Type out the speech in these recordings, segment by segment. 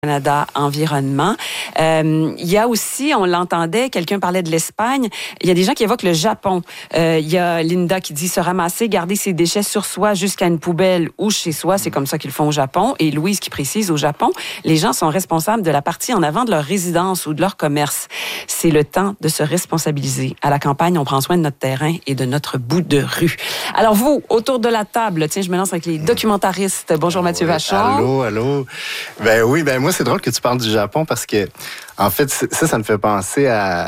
Canada Environnement. Il y a aussi, on l'entendait, quelqu'un parlait de l'Espagne. Il y a des gens qui évoquent le Japon. Il y a Linda qui dit se ramasser, garder ses déchets sur soi jusqu'à une poubelle ou chez soi. C'est comme ça qu'ils font au Japon. Et Louise qui précise, au Japon, les gens sont responsables de la partie en avant de leur résidence ou de leur commerce. C'est le temps de se responsabiliser. À la campagne, on prend soin de notre terrain et de notre bout de rue. Alors vous, autour de la table, tiens, je me lance avec les documentaristes. Bonjour Mathieu Vachon. Allô. Ben moi, c'est drôle que tu parles du Japon parce que, en fait, ça me fait penser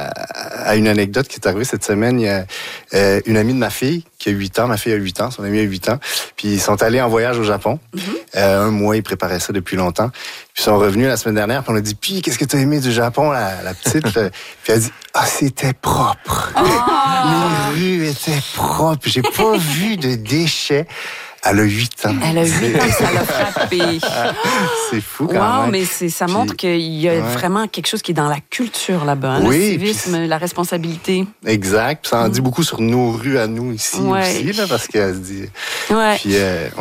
à une anecdote qui est arrivée cette semaine. Il y a une amie de ma fille qui a 8 ans. Ma fille a 8 ans, son amie a 8 ans. Puis ils sont allés en voyage au Japon. Un mois, ils préparaient ça depuis longtemps. Puis ils sont revenus la semaine dernière, puis on a dit, puis qu'est-ce que tu as aimé du Japon, la petite? Puis elle a dit, c'était propre. Les rues étaient propres. J'ai pas vu de déchets. Elle a 8 ans. Elle a 8 ans, ça l'a frappé. C'est fou quand même. Mais ça montre qu'il y a vraiment quelque chose qui est dans la culture là-bas. Hein, oui, le civisme, la responsabilité. Exact. Puis ça en dit beaucoup sur nos rues à nous ici aussi, là, parce qu'elle se dit... Ouais. Puis,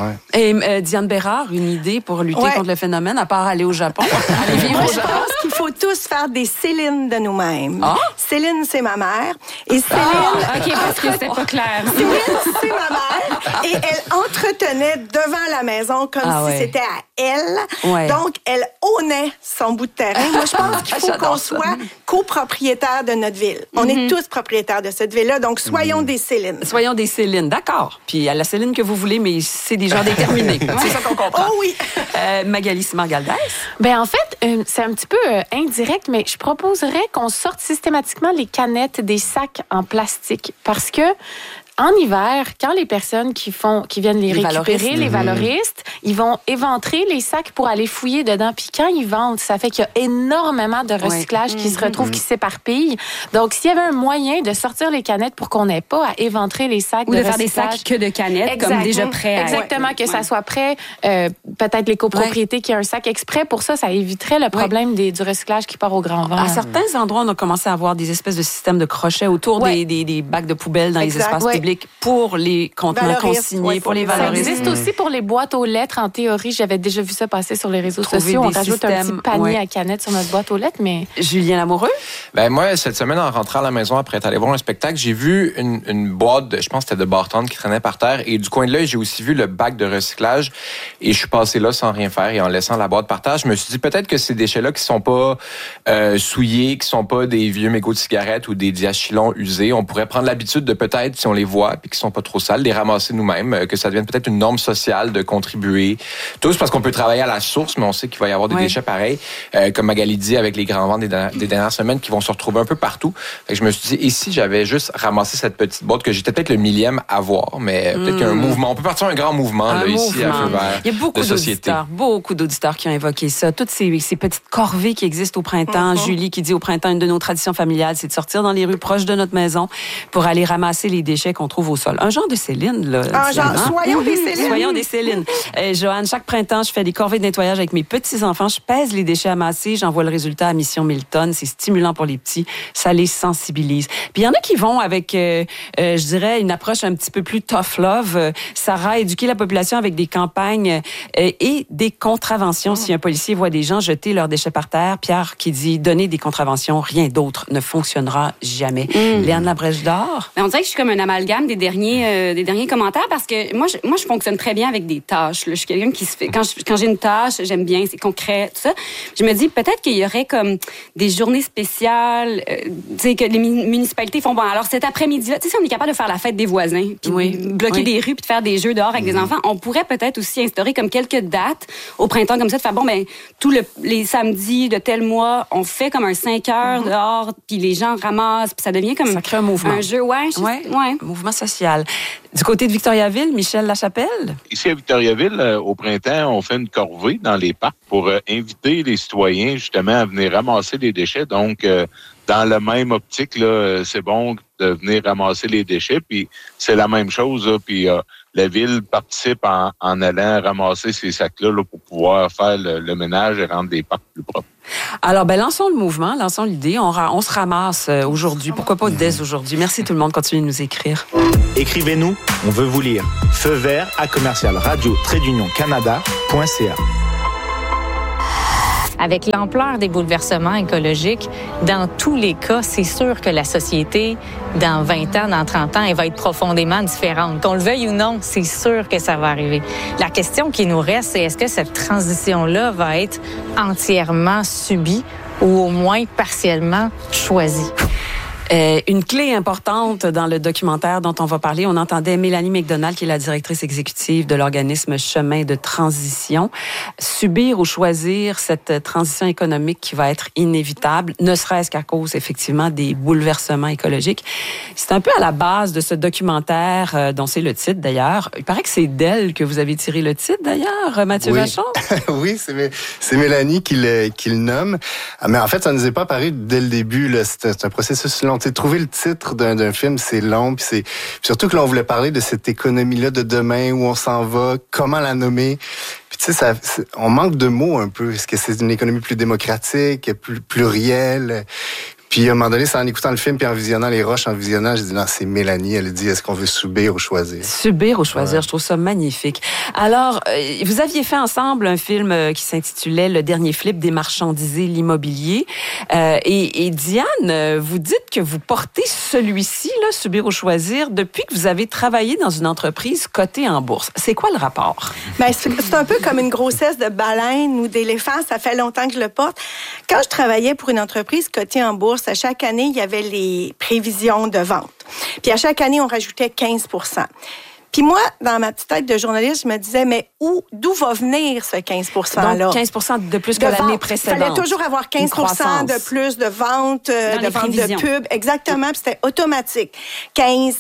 Et Diane Bérard, une idée pour lutter contre le phénomène, à part aller au Japon? Aller vivre au Japon? Je pense qu'il faut tous faire des Céline de nous-mêmes. Ah? Céline, c'est ma mère. Et Céline... OK, parce que c'était pas clair. Céline, c'est ma mère. Et elle entretenait devant la maison comme si c'était à elle. Ouais. Donc, elle ownait son bout de terrain. Moi, je pense qu'il faut qu'on soit copropriétaire de notre ville. On est tous propriétaires de cette ville-là, donc soyons des Célines. Soyons des Célines, d'accord. Puis à la Céline que vous voulez, mais c'est des gens déterminés. C'est ça qu'on comprend. Oh oui! Magali Simard-Galdès? Ben en fait, c'est un petit peu indirect, mais je proposerais qu'on sorte systématiquement les canettes des sacs en plastique parce que en hiver, quand les personnes qui viennent les récupérer, les valoristes, ils vont éventrer les sacs pour aller fouiller dedans. Puis quand ils vendent, ça fait qu'il y a énormément de recyclage qui se retrouve, qui s'éparpille. Donc, s'il y avait un moyen de sortir les canettes pour qu'on n'ait pas à éventrer les sacs ou de faire des sacs que de canettes, comme déjà prêts. Exactement, que ça soit prêt. Peut-être les copropriétés qui ont un sac exprès pour ça éviterait le problème du recyclage qui part au grand vent. À certains endroits, on a commencé à avoir des espèces de systèmes de crochets autour des bacs de poubelles dans les espaces publics pour les contenants consignés, pour les valoristes. Ça existe aussi pour les boîtes aux lettres. En théorie, j'avais déjà vu ça passer sur les réseaux sociaux. On rajoute un petit panier à canettes sur notre boîte aux lettres, mais... Julien Lamoureux? Ben moi, cette semaine, en rentrant à la maison après être allé voir un spectacle, j'ai vu une boîte, je pense que c'était de Bartende qui traînait par terre. Et du coin de l'œil, j'ai aussi vu le bac de recyclage. Et je suis passé là sans rien faire et en laissant la boîte par terre. Je me suis dit peut-être que ces déchets-là qui sont pas souillés, qui sont pas des vieux mégots de cigarettes ou des diachylons usés, on pourrait prendre l'habitude de peut-être, si on les voit, puis qui sont pas trop sales, les ramasser nous-mêmes, que ça devienne peut-être une norme sociale de contribuer tous, parce qu'on peut travailler à la source, mais on sait qu'il va y avoir des déchets pareils, comme Magali dit, avec les grands vents des dernières semaines qui vont se retrouver un peu partout. Fait que je me suis dit, et si j'avais juste ramassé cette petite boîte, que j'étais peut-être le millième à voir, mais peut-être qu'il y a un mouvement, on peut partir un grand mouvement ici à Feu-Vert. Il y a beaucoup d'auditeurs qui ont évoqué ça. Toutes ces petites corvées qui existent au printemps. Julie qui dit au printemps, une de nos traditions familiales, c'est de sortir dans les rues proches de notre maison pour aller ramasser les déchets qu'on trouve au sol. Un genre de Céline, là. Soyons des Célines. Soyons des Célines. Joanne, chaque printemps, je fais des corvées de nettoyage avec mes petits-enfants. Je pèse les déchets amassés. J'envoie le résultat à Mission 1000 tonnes. C'est stimulant pour les petits. Ça les sensibilise. Puis il y en a qui vont avec, je dirais, une approche un petit peu plus tough love. Sarah, éduquer la population avec des campagnes et des contraventions. Si un policier voit des gens jeter leurs déchets par terre, Pierre qui dit donner des contraventions, rien d'autre ne fonctionnera jamais. Léane Labrèche d'Or? On dirait que je suis comme un amalgame des derniers commentaires parce que moi je fonctionne très bien avec des tâches. Là. Je suis quelqu'un qui se fait quand j'ai une tâche, j'aime bien, c'est concret, tout ça. Je me dis peut-être qu'il y aurait comme des journées spéciales, tu sais que les municipalités font bon. Alors cet après-midi-là, tu sais si on est capable de faire la fête des voisins, puis bloquer des rues, puis de faire des jeux dehors avec des enfants, on pourrait peut-être aussi instaurer comme quelques dates au printemps comme ça, de faire bon tous les samedis de tel mois, on fait comme un 5 heures dehors, puis les gens ramassent, puis ça devient comme ça crée un mouvement, un jeu, un mouvement social. Du côté de Victoriaville, Michel Lachapelle? Ici à Victoriaville, au printemps, on fait une corvée dans les parcs pour inviter les citoyens justement à venir ramasser les déchets. Donc, dans la même optique, là, c'est bon de venir ramasser les déchets. Puis c'est la même chose. Là, puis la ville participe en allant ramasser ces sacs-là là, pour pouvoir faire le ménage et rendre les parcs plus propres. Alors, lançons le mouvement, lançons l'idée. On se ramasse aujourd'hui. Pourquoi pas dès aujourd'hui? Merci tout le monde. Continuez de nous écrire. Écrivez-nous, on veut vous lire. feuvert@radio-canada.ca Avec l'ampleur des bouleversements écologiques, dans tous les cas, c'est sûr que la société, dans 20 ans, dans 30 ans, elle va être profondément différente. Qu'on le veuille ou non, c'est sûr que ça va arriver. La question qui nous reste, c'est est-ce que cette transition-là va être entièrement subie ou au moins partiellement choisie? Une clé importante dans le documentaire dont on va parler, on entendait Mélanie McDonald, qui est la directrice exécutive de l'organisme Chemin de transition, subir ou choisir cette transition économique qui va être inévitable, ne serait-ce qu'à cause, effectivement, des bouleversements écologiques. C'est un peu à la base de ce documentaire, dont c'est le titre, d'ailleurs. Il paraît que c'est d'elle que vous avez tiré le titre, d'ailleurs, Mathieu Vachon? Oui, c'est Mélanie qui le nomme. Mais en fait, ça ne nous est pas apparu dès le début. Là. C'est un processus long. Trouver le titre d'un film, c'est long. Puis surtout que là, on voulait parler de cette économie-là de demain, où on s'en va, comment la nommer. Puis tu sais, on manque de mots un peu. Est-ce que c'est une économie plus démocratique, plus plurielle? Puis à un moment donné, c'est en écoutant le film puis en visionnant les roches, j'ai dit non, c'est Mélanie. Elle a dit, est-ce qu'on veut subir ou choisir? Subir ou choisir, ouais. Je trouve ça magnifique. Alors, vous aviez fait ensemble un film qui s'intitulait Le dernier flip, démarchandiser l'immobilier. Et Diane, vous dites que vous portez celui-ci, là, subir ou choisir, depuis que vous avez travaillé dans une entreprise cotée en bourse. C'est quoi le rapport? Ben, c'est un peu comme une grossesse de baleine ou d'éléphant. Ça fait longtemps que je le porte. Quand je travaillais pour une entreprise cotée en bourse, à chaque année, il y avait les prévisions de vente. Puis à chaque année, on rajoutait 15 %. Puis moi, dans ma petite tête de journaliste, je me disais, mais d'où va venir ce 15 %-là? Donc 15 % de plus que l'année précédente. Il fallait toujours avoir 15 % de plus de ventes, de ventes de pub. Exactement, puis c'était automatique. 15,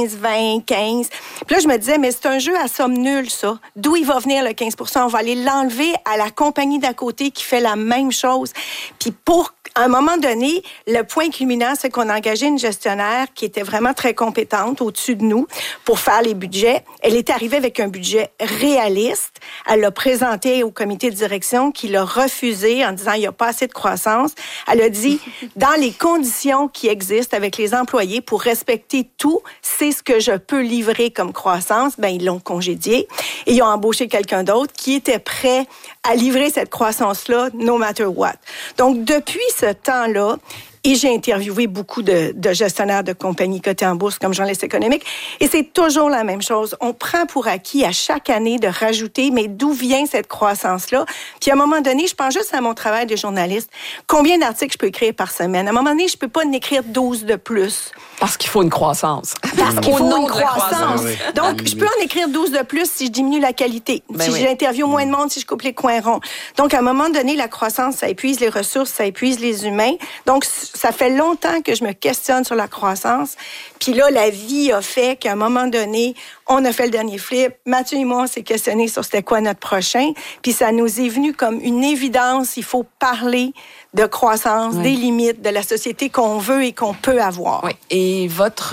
20, 15. Puis là, je me disais, mais c'est un jeu à somme nulle, ça. D'où il va venir le 15 %? On va aller l'enlever à la compagnie d'à côté qui fait la même chose. Puis à un moment donné, le point culminant, c'est qu'on a engagé une gestionnaire qui était vraiment très compétente au-dessus de nous pour faire les budgets. Elle est arrivée avec un budget réaliste. Elle l'a présenté au comité de direction qui l'a refusé en disant il n'y a pas assez de croissance. Elle a dit, dans les conditions qui existent avec les employés pour respecter tout, c'est ce que je peux livrer comme croissance. Ben, ils l'ont congédié et ils ont embauché quelqu'un d'autre qui était prêt à livrer cette croissance-là, no matter what. Donc, depuis ce temps-là, et j'ai interviewé beaucoup de gestionnaires de compagnies cotées en bourse comme journaliste économique. Et c'est toujours la même chose. On prend pour acquis à chaque année de rajouter, mais d'où vient cette croissance-là? Puis à un moment donné, je pense juste à mon travail de journaliste. Combien d'articles je peux écrire par semaine? À un moment donné, je peux pas en écrire 12 de plus. Parce qu'il faut une croissance. Parce qu'il faut une croissance. Oui. Donc, je peux en écrire 12 de plus si je diminue la qualité, si j'interviewe moins de monde, si je coupe les coins ronds. Donc, à un moment donné, la croissance, ça épuise les ressources, ça épuise les humains. Donc, ça fait longtemps que je me questionne sur la croissance. Puis là, la vie a fait qu'à un moment donné, on a fait le dernier flip. Mathieu et moi, on s'est questionnés sur c'était quoi notre prochain. Puis ça nous est venu comme une évidence. Il faut parler de croissance, des limites de la société qu'on veut et qu'on peut avoir. Oui. Et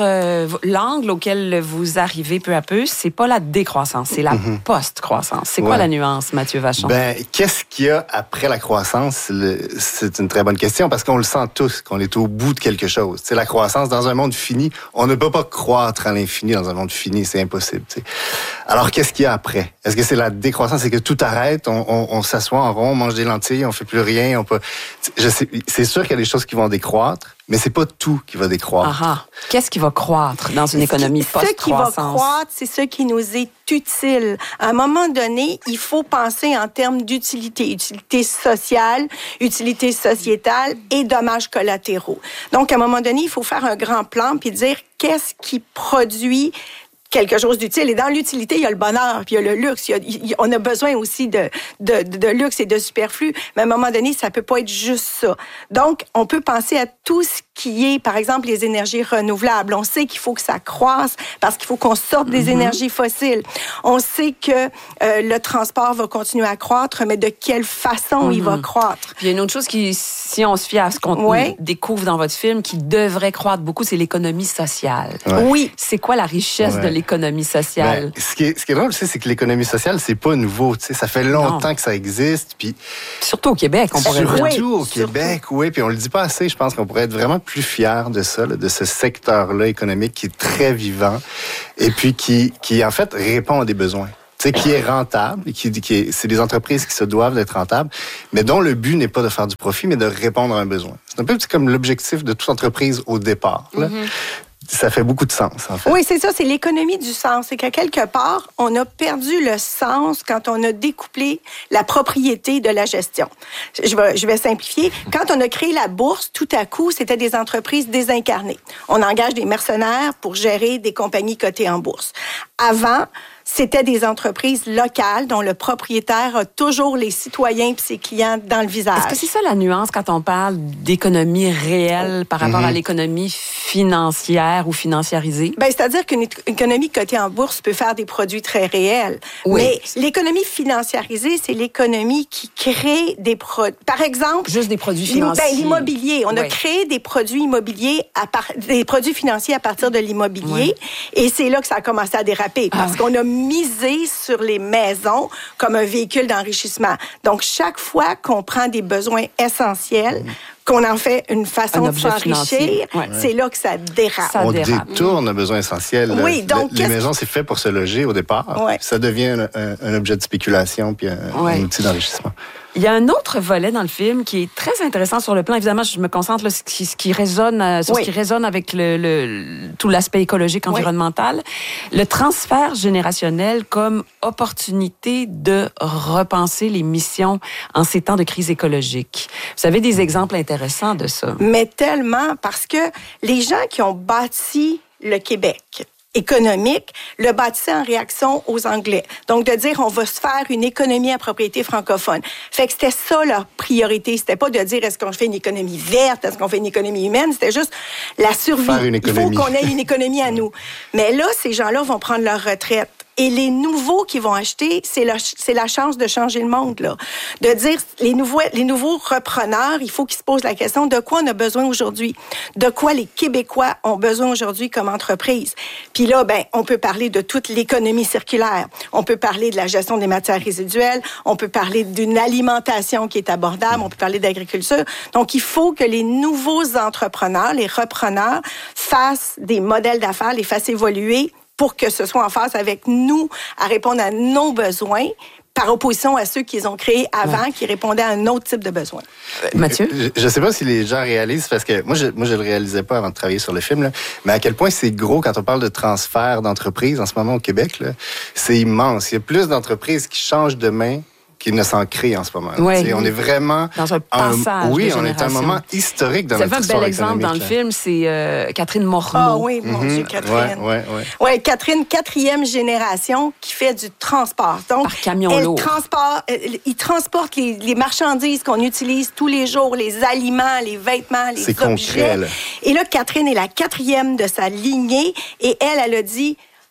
l'angle auquel vous arrivez peu à peu, c'est pas la décroissance, c'est la post-croissance. C'est quoi la nuance, Mathieu Vachon? Ben, qu'est-ce qu'il y a après la croissance? C'est une très bonne question parce qu'on le sent tous, qu'on est au bout de quelque chose. C'est la croissance dans un monde fini. On ne peut pas croître à l'infini dans un monde fini, c'est impossible. T'sais. Alors, qu'est-ce qu'il y a après? Est-ce que c'est la décroissance? C'est que tout arrête, on s'assoit en rond, on mange des lentilles, on fait plus rien, c'est sûr qu'il y a des choses qui vont décroître, mais c'est pas tout qui va décroître. Aha. Qu'est-ce qui va croître dans une économie post-croissance? Ce qui va croître, c'est ce qui nous est utile. À un moment donné, il faut penser en termes d'utilité. Utilité sociale, utilité sociétale et dommages collatéraux. Donc, à un moment donné, il faut faire un grand plan puis dire qu'est-ce qui produit quelque chose d'utile. Et dans l'utilité, il y a le bonheur, puis il y a le luxe. On a besoin aussi de luxe et de superflu. Mais à un moment donné, ça peut pas être juste ça. Donc, on peut penser à tout ce qui est, par exemple, les énergies renouvelables. On sait qu'il faut que ça croisse parce qu'il faut qu'on sorte des énergies fossiles. On sait que le transport va continuer à croître, mais de quelle façon il va croître? Puis il y a une autre chose qui, si on se fie à ce qu'on découvre dans votre film, qui devrait croître beaucoup, c'est l'économie sociale. Ouais. Oui. C'est quoi la richesse de l'économie sociale? Ben, ce qui est drôle, c'est que l'économie sociale, c'est pas nouveau. Ça fait longtemps que ça existe. Puis surtout au Québec, on pourrait dire. Surtout au Québec, oui. Puis on le dit pas assez. Je pense qu'on pourrait être vraiment plus fiers de ça, de ce secteur-là économique qui est très vivant et puis qui en fait, répond à des besoins. c'est qui est rentable, c'est des entreprises qui se doivent d'être rentables, mais dont le but n'est pas de faire du profit, mais de répondre à un besoin. C'est un peu comme l'objectif de toute entreprise au départ. Là. Ça fait beaucoup de sens, en fait. Oui, c'est ça, c'est l'économie du sens. C'est qu'à quelque part, on a perdu le sens quand on a découplé la propriété de la gestion. Je vais simplifier. Quand on a créé la bourse, tout à coup, c'était des entreprises désincarnées. On engage des mercenaires pour gérer des compagnies cotées en bourse. Avant, c'était des entreprises locales dont le propriétaire a toujours les citoyens et ses clients dans le visage. Est-ce que c'est ça la nuance quand on parle d'économie réelle par rapport à l'économie financière ou financiarisée? Ben, c'est-à-dire qu'une économie cotée en bourse peut faire des produits très réels. Oui. Mais l'économie financiarisée, c'est l'économie qui crée des produits. Par exemple... Juste des produits financiers. Ben, l'immobilier. On a créé des produits immobiliers, des produits financiers à partir de l'immobilier. Et c'est là que ça a commencé à déraper. Parce qu'on a misé sur les maisons comme un véhicule d'enrichissement. Donc, chaque fois qu'on prend des besoins essentiels, qu'on en fait une façon de s'enrichir, c'est là que ça dérape. On détourne un besoin essentiel. Oui, donc les maisons, c'est fait pour se loger au départ. Ça devient un objet de spéculation puis un outil d'enrichissement. Il y a un autre volet dans le film qui est très intéressant sur le plan. Évidemment, je me concentre là, sur ce qui résonne avec tout l'aspect écologique, environnemental. Le transfert générationnel comme opportunité de repenser les missions en ces temps de crise écologique. Vous avez des exemples intéressants de ça? Mais tellement, parce que les gens qui ont bâti le Québec économique, le bâtissait en réaction aux Anglais. Donc, de dire, on va se faire une économie à propriété francophone. Fait que c'était ça leur priorité. C'était pas de dire, est-ce qu'on fait une économie verte, est-ce qu'on fait une économie humaine? C'était juste la survie. Il faut qu'on ait une économie à nous. Mais là, ces gens-là vont prendre leur retraite. Et les nouveaux qui vont acheter, c'est la chance de changer le monde, là. De dire, les nouveaux repreneurs, il faut qu'ils se posent la question de quoi on a besoin aujourd'hui? De quoi les Québécois ont besoin aujourd'hui comme entreprise? Puis là, ben, on peut parler de toute l'économie circulaire. On peut parler de la gestion des matières résiduelles. On peut parler d'une alimentation qui est abordable. On peut parler d'agriculture. Donc, il faut que les nouveaux entrepreneurs, les repreneurs, fassent des modèles d'affaires, les fassent évoluer pour que ce soit en phase avec nous, à répondre à nos besoins, par opposition à ceux qu'ils ont créés avant, qui répondaient à un autre type de besoin. Mathieu? Je ne sais pas si les gens réalisent, parce que moi, je le réalisais pas avant de travailler sur le film, là, mais à quel point c'est gros quand on parle de transfert d'entreprises en ce moment au Québec. Là, c'est immense. Il y a plus d'entreprises qui changent de main qu'il ne s'en crée en ce moment. Oui. On est vraiment... Dans un passage Oui, on est à un moment historique dans notre histoire économique. Ça fait un bel exemple dans le film, c'est Catherine Morneau. Ah oui, mon Dieu, Catherine. Oui, Catherine, 4e génération qui fait du transport. Donc, par camion lourd. Il transporte les marchandises qu'on utilise tous les jours, les aliments, les vêtements, les objets. Concret, là. Et là, Catherine est la 4e de sa lignée et elle a dit...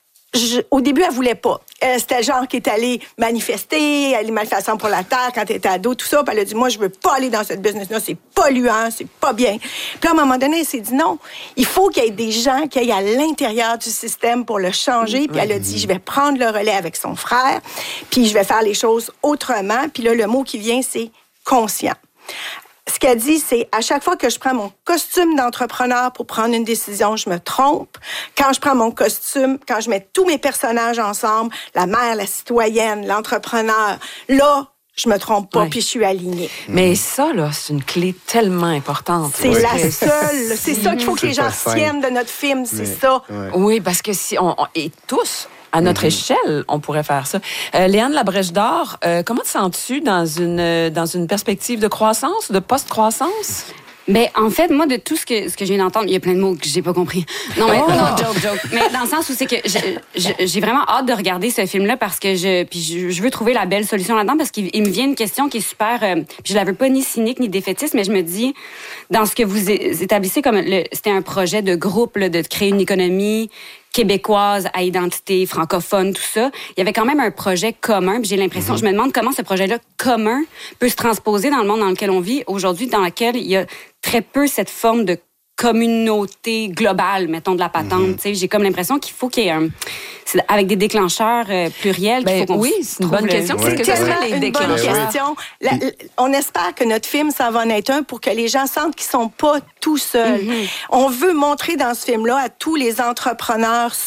au début, elle voulait pas. C'était le genre qui est allée manifester, aller manifestation pour la terre quand elle était ado, tout ça. Puis elle a dit, moi, je veux pas aller dans cette business-là, c'est polluant, c'est pas bien. Puis à un moment donné, elle s'est dit, non, il faut qu'il y ait des gens qui aillent à l'intérieur du système pour le changer. Puis elle a dit, je vais prendre le relais avec son frère, puis je vais faire les choses autrement. Puis là, le mot qui vient, c'est conscient. Ce qu'elle dit, c'est à chaque fois que je prends mon costume d'entrepreneur pour prendre une décision, je me trompe. Quand je prends mon costume, quand je mets tous mes personnages ensemble, la mère, la citoyenne, l'entrepreneur, là, je me trompe pas, puis je suis alignée. Mais ça, là, c'est une clé tellement importante. C'est la seule. C'est ça qu'il faut que les gens retiennent de notre film, c'est ça. Oui, parce que si et tous, à notre échelle, on pourrait faire ça. Léane Labrèche d'Or, comment te sens-tu dans une perspective de croissance, de post-croissance? Ben, en fait, moi, de tout ce que je viens d'entendre, il y a plein de mots que j'ai pas compris. Non, mais non, joke. Mais dans le sens où c'est que j'ai vraiment hâte de regarder ce film-là parce que je veux trouver la belle solution là-dedans parce qu'il me vient une question qui est super, je la veux pas ni cynique ni défaitiste, mais je me dis, dans ce que vous établissez comme c'était un projet de groupe, là, de créer une économie québécoise à identité francophone, tout ça. Il y avait quand même un projet commun. Puis j'ai l'impression, je me demande comment ce projet-là commun peut se transposer dans le monde dans lequel on vit aujourd'hui, dans lequel il y a très peu cette forme de communauté globale, mettons, de la patente. J'ai comme l'impression qu'il faut qu'il y ait avec des déclencheurs pluriels. Ben, qu'il faut qu'on c'est une bonne question. C'est tellement une bonne question. On espère que notre film, ça va en être un pour que les gens sentent qu'ils sont pas tout seuls. On veut montrer dans ce film-là à tous les entrepreneurs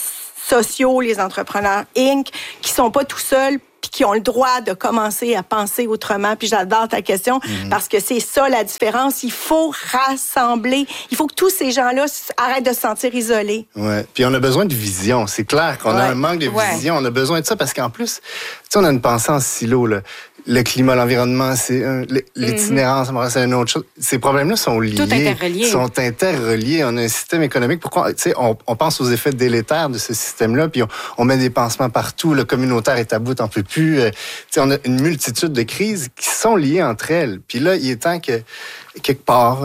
sociaux, les entrepreneurs Inc., qui sont pas tout seuls, puis qui ont le droit de commencer à penser autrement. Puis j'adore ta question, parce que c'est ça la différence. Il faut rassembler. Il faut que tous ces gens-là arrêtent de se sentir isolés. Ouais. Puis on a besoin de vision. C'est clair qu'on a un manque de vision. On a besoin de ça parce qu'en plus, tu sais, on a une pensée en silo, là. Le climat, l'environnement, c'est l'itinérance, c'est une autre chose. Ces problèmes-là sont liés. Tout interreliés. Sont interreliés. On a un système économique. Pourquoi, tu sais, on pense aux effets délétères de ce système-là, puis on met des pansements partout. Le communautaire est à bout, t'en peux plus. Tu sais, on a une multitude de crises qui sont liées entre elles. Puis là, il est temps que quelque part.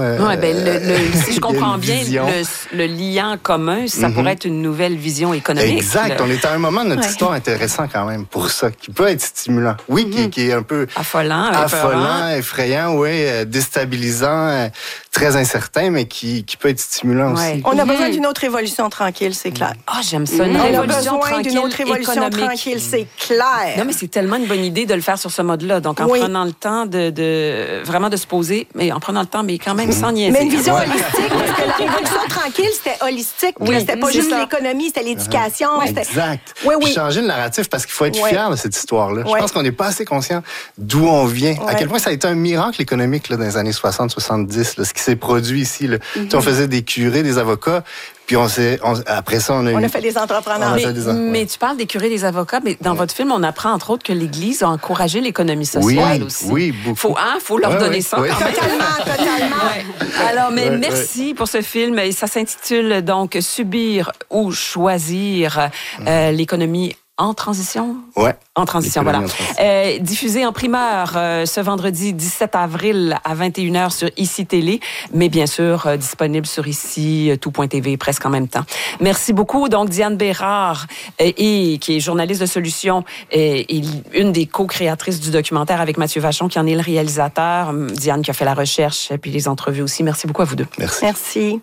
Si je comprends bien, le liant commun, ça pourrait être une nouvelle vision économique. Exact. On est à un moment de notre histoire intéressant quand même pour ça, qui peut être stimulant. Oui, qui est un peu affolant, effrayant, déstabilisant, très incertain, mais qui peut être stimulant aussi. On a besoin d'une autre évolution tranquille, c'est clair. Ah, j'aime ça. Une révolution tranquille, d'une autre évolution tranquille, c'est clair. Non, mais c'est tellement une bonne idée de le faire sur ce mode-là. Donc, en prenant le temps de vraiment de se poser, mais en prenant le temps, mais quand même sans niaiser. Mais une vision holistique, parce que la révolution tranquille, c'était holistique. Oui, c'était pas juste l'économie, c'était l'éducation. Exact. Puis changer le narratif, parce qu'il faut être fier de cette histoire-là. Je pense qu'on n'est pas assez conscient d'où on vient. À quel point ça a été un miracle économique là, dans les années 60-70, ce qui s'est produit ici. Là. On faisait des curés, des avocats, puis après ça, on a fait des entrepreneurs. Mais tu parles des curés, des avocats, mais dans votre film, on apprend entre autres que l'Église a encouragé l'économie sociale aussi. Oui, beaucoup. Faut leur donner ça. Oui. Totalement. Alors, merci pour ce film. Et ça s'intitule donc Subir ou choisir l'économie en transition? Oui. En transition, voilà. Diffusé en primeur ce vendredi 17 avril à 21h sur ICI Télé, mais bien sûr disponible sur ICI, tout.tv, presque en même temps. Merci beaucoup. Donc, Diane Bérard, qui est journaliste de Solutions, et une des co-créatrices du documentaire avec Mathieu Vachon, qui en est le réalisateur. Diane qui a fait la recherche, et puis les entrevues aussi. Merci beaucoup à vous deux. Merci.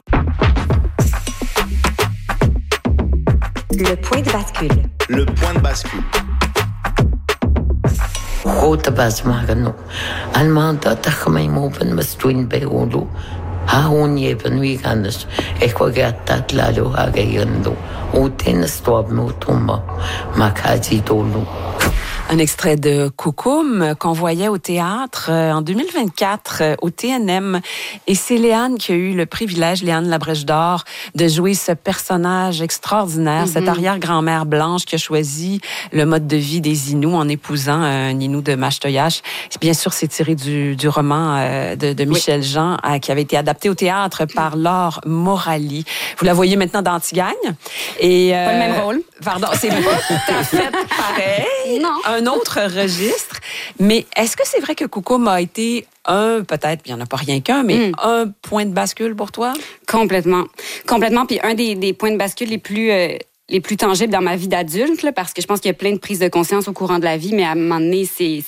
Le point de bascule. Le point de bascule. Rota basmagano. Almanda takamay mo ban mastuin beolo. Haunye ban wiganas. Ekwagat lalo agayando. Uten stop mo tumba. Makaji dolo. Un extrait de Koukoum qu'on voyait au théâtre en 2024 au TNM. Et c'est Léane qui a eu le privilège, Léane Labrèche d'Or, de jouer ce personnage extraordinaire, cette arrière-grand-mère blanche qui a choisi le mode de vie des Inuits en épousant un Inou de Mashtoyash. Bien sûr, c'est tiré du roman de Michel Jean qui avait été adapté au théâtre par Laure Morali. Vous la voyez maintenant dans Antigagne. Et, pas le même rôle. Pardon, c'est pas tout à fait pareil. Non. Un autre registre. Mais est-ce que c'est vrai que Koukoum a été peut-être, il n'y en a pas rien qu'un, mais un point de bascule pour toi? Complètement. Puis un des points de bascule les plus tangibles dans ma vie d'adulte, là, parce que je pense qu'il y a plein de prises de conscience au courant de la vie, mais à un moment donné, c'est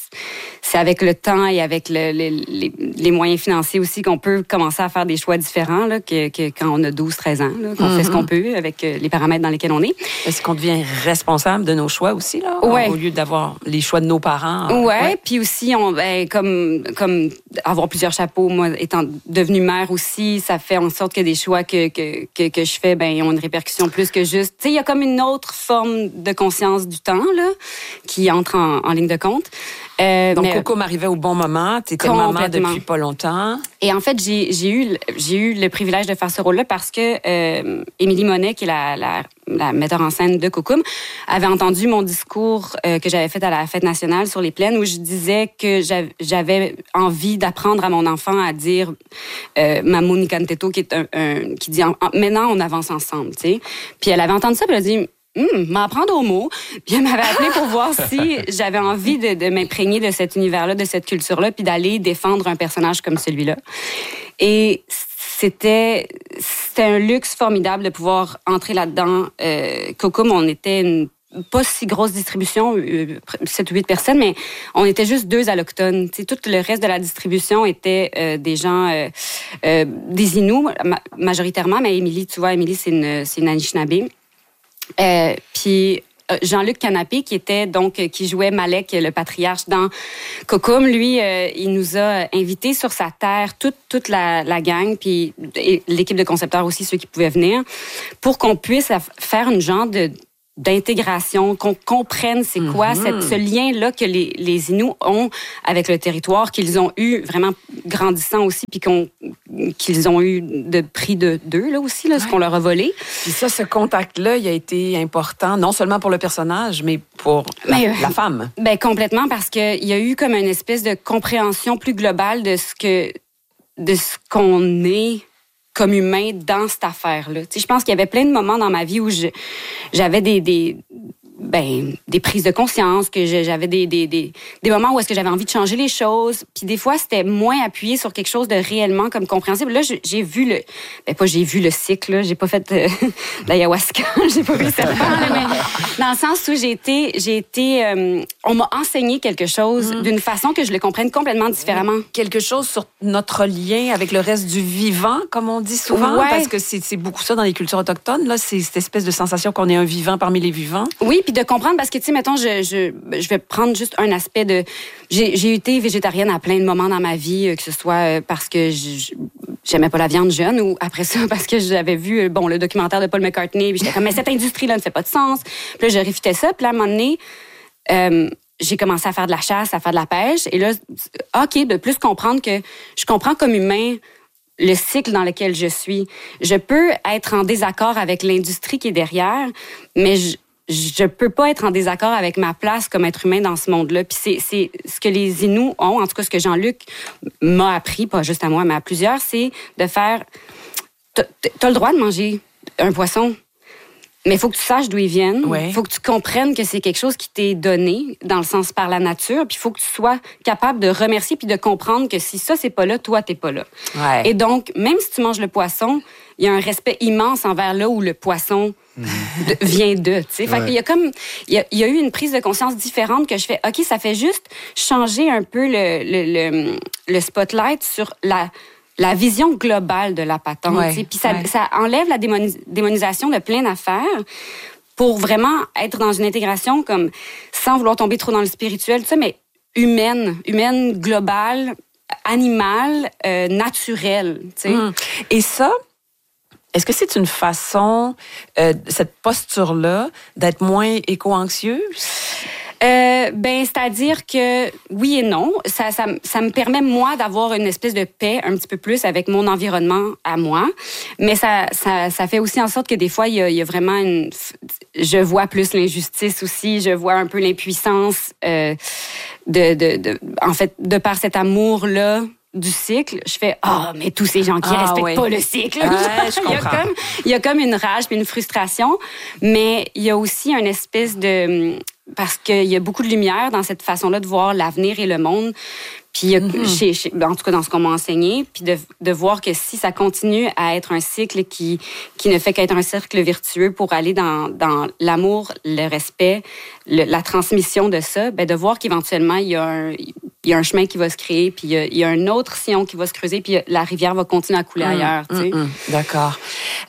avec le temps et avec les moyens financiers aussi qu'on peut commencer à faire des choix différents là, que quand on a 12-13 ans, là, qu'on fait ce qu'on peut avec les paramètres dans lesquels on est. Est-ce qu'on devient responsable de nos choix aussi, là, au lieu d'avoir les choix de nos parents? Puis aussi, comme avoir plusieurs chapeaux, moi, étant devenue mère aussi, ça fait en sorte que des choix que je fais ont une répercussion plus que juste... Tu sais, il y a comme une autre forme de conscience du temps là, qui entre en ligne de compte. Donc, Koukoum m'arrivait au bon moment. Tu étais maman depuis pas longtemps. Et en fait, j'ai eu le privilège de faire ce rôle-là parce que Émilie Monet, qui est la metteur en scène de Koukoum, avait entendu mon discours que j'avais fait à la Fête nationale sur les plaines où je disais que j'avais envie d'apprendre à mon enfant à dire Mamouni Kanteto, qui dit maintenant on avance ensemble, tu sais. Puis elle avait entendu ça, puis elle a dit m'apprendre aux mots. Puis elle m'avait appelé pour voir si j'avais envie de m'imprégner de cet univers-là, de cette culture-là, puis d'aller défendre un personnage comme celui-là. Et c'était un luxe formidable de pouvoir entrer là-dedans. Koukoum, on était une pas si grosse distribution, 7 ou 8 personnes, mais on était juste 2 allochtones. T'sais, tout le reste de la distribution était des gens, des Inuits majoritairement, mais Émilie, tu vois, c'est une Anishinaabe. Puis Jean-Luc Canapé, qui jouait Malek, le patriarche dans Koukoum, lui, il nous a invités sur sa terre, toute la gang, puis l'équipe de concepteurs aussi, ceux qui pouvaient venir, pour qu'on puisse faire une genre d'intégration, qu'on comprenne c'est quoi ce lien-là que les Inuits ont avec le territoire, qu'ils ont eu vraiment grandissant aussi, puis qu'ils ont eu de prix d'eux, là aussi, là, ce qu'on leur a volé. Puis ça, ce contact-là, il a été important, non seulement pour le personnage, mais pour la femme. Ben complètement, parce qu'il y a eu comme une espèce de compréhension plus globale de ce qu'on est comme humain dans cette affaire-là. Tu sais, je pense qu'il y avait plein de moments dans ma vie où j'avais des prises de conscience, que j'avais des moments où est-ce que j'avais envie de changer les choses. Puis des fois, c'était moins appuyé sur quelque chose de réellement comme compréhensible. Là, j'ai vu le cycle, là. J'ai pas fait l'ayahuasca, j'ai pas vu le serpent, là, mais dans le sens où j'ai été on m'a enseigné quelque chose d'une façon que je le comprenne complètement différemment. Quelque chose sur notre lien avec le reste du vivant, comme on dit souvent, parce que c'est beaucoup ça dans les cultures autochtones, là, c'est cette espèce de sensation qu'on est un vivant parmi les vivants. Oui, puis de comprendre, parce que, tu sais, mettons, je vais prendre juste un aspect de... J'ai été végétarienne à plein de moments dans ma vie, que ce soit parce que j'aimais pas la viande jeune, ou après ça, parce que j'avais vu, le documentaire de Paul McCartney, puis j'étais comme, mais cette industrie-là ne fait pas de sens. Puis là, je réfutais ça, puis là, à un moment donné, j'ai commencé à faire de la chasse, à faire de la pêche, et là, de plus comprendre que je comprends comme humain le cycle dans lequel je suis. Je peux être en désaccord avec l'industrie qui est derrière, mais je peux pas être en désaccord avec ma place comme être humain dans ce monde-là. Puis c'est ce que les Inuits ont, en tout cas ce que Jean-Luc m'a appris, pas juste à moi, mais à plusieurs, c'est de faire... T'as le droit de manger un poisson, mais il faut que tu saches d'où il vienne. Il faut que tu comprennes que c'est quelque chose qui t'est donné, dans le sens par la nature. Puis il faut que tu sois capable de remercier puis de comprendre que si ça, c'est pas là, toi, t'es pas là. Et donc, même si tu manges le poisson, il y a un respect immense envers là où le poisson vient de, tu sais. Fait qu'il y a comme... Il y a eu une prise de conscience différente que je fais, OK, ça fait juste changer un peu le spotlight sur la vision globale de la patente. Puis ça enlève la démonisation de plein d'affaires pour vraiment être dans une intégration comme sans vouloir tomber trop dans le spirituel, tu sais, mais humaine, globale, animale, naturelle, tu sais. Et ça, est-ce que c'est une façon, cette posture-là, d'être moins éco-anxieuse? C'est-à-dire que oui et non. Ça me permet, moi, d'avoir une espèce de paix un petit peu plus avec mon environnement à moi. Mais ça fait aussi en sorte que des fois, il y a vraiment je vois plus l'injustice aussi. Je vois un peu l'impuissance en fait, de par cet amour-là du cycle, je fais mais tous ces gens qui respectent pas le cycle. Je comprends. Il y a comme une rage puis une frustration, mais il y a aussi une espèce de... Parce qu'il y a beaucoup de lumière dans cette façon-là de voir l'avenir et le monde. Puis, en tout cas, dans ce qu'on m'a enseigné, puis de voir que si ça continue à être un cycle qui ne fait qu'être un cercle vertueux pour aller dans l'amour, le respect, la transmission de ça, de voir qu'éventuellement, il y a un chemin qui va se créer, puis il y a un autre sillon qui va se creuser, puis la rivière va continuer à couler ailleurs. Tu sais. D'accord.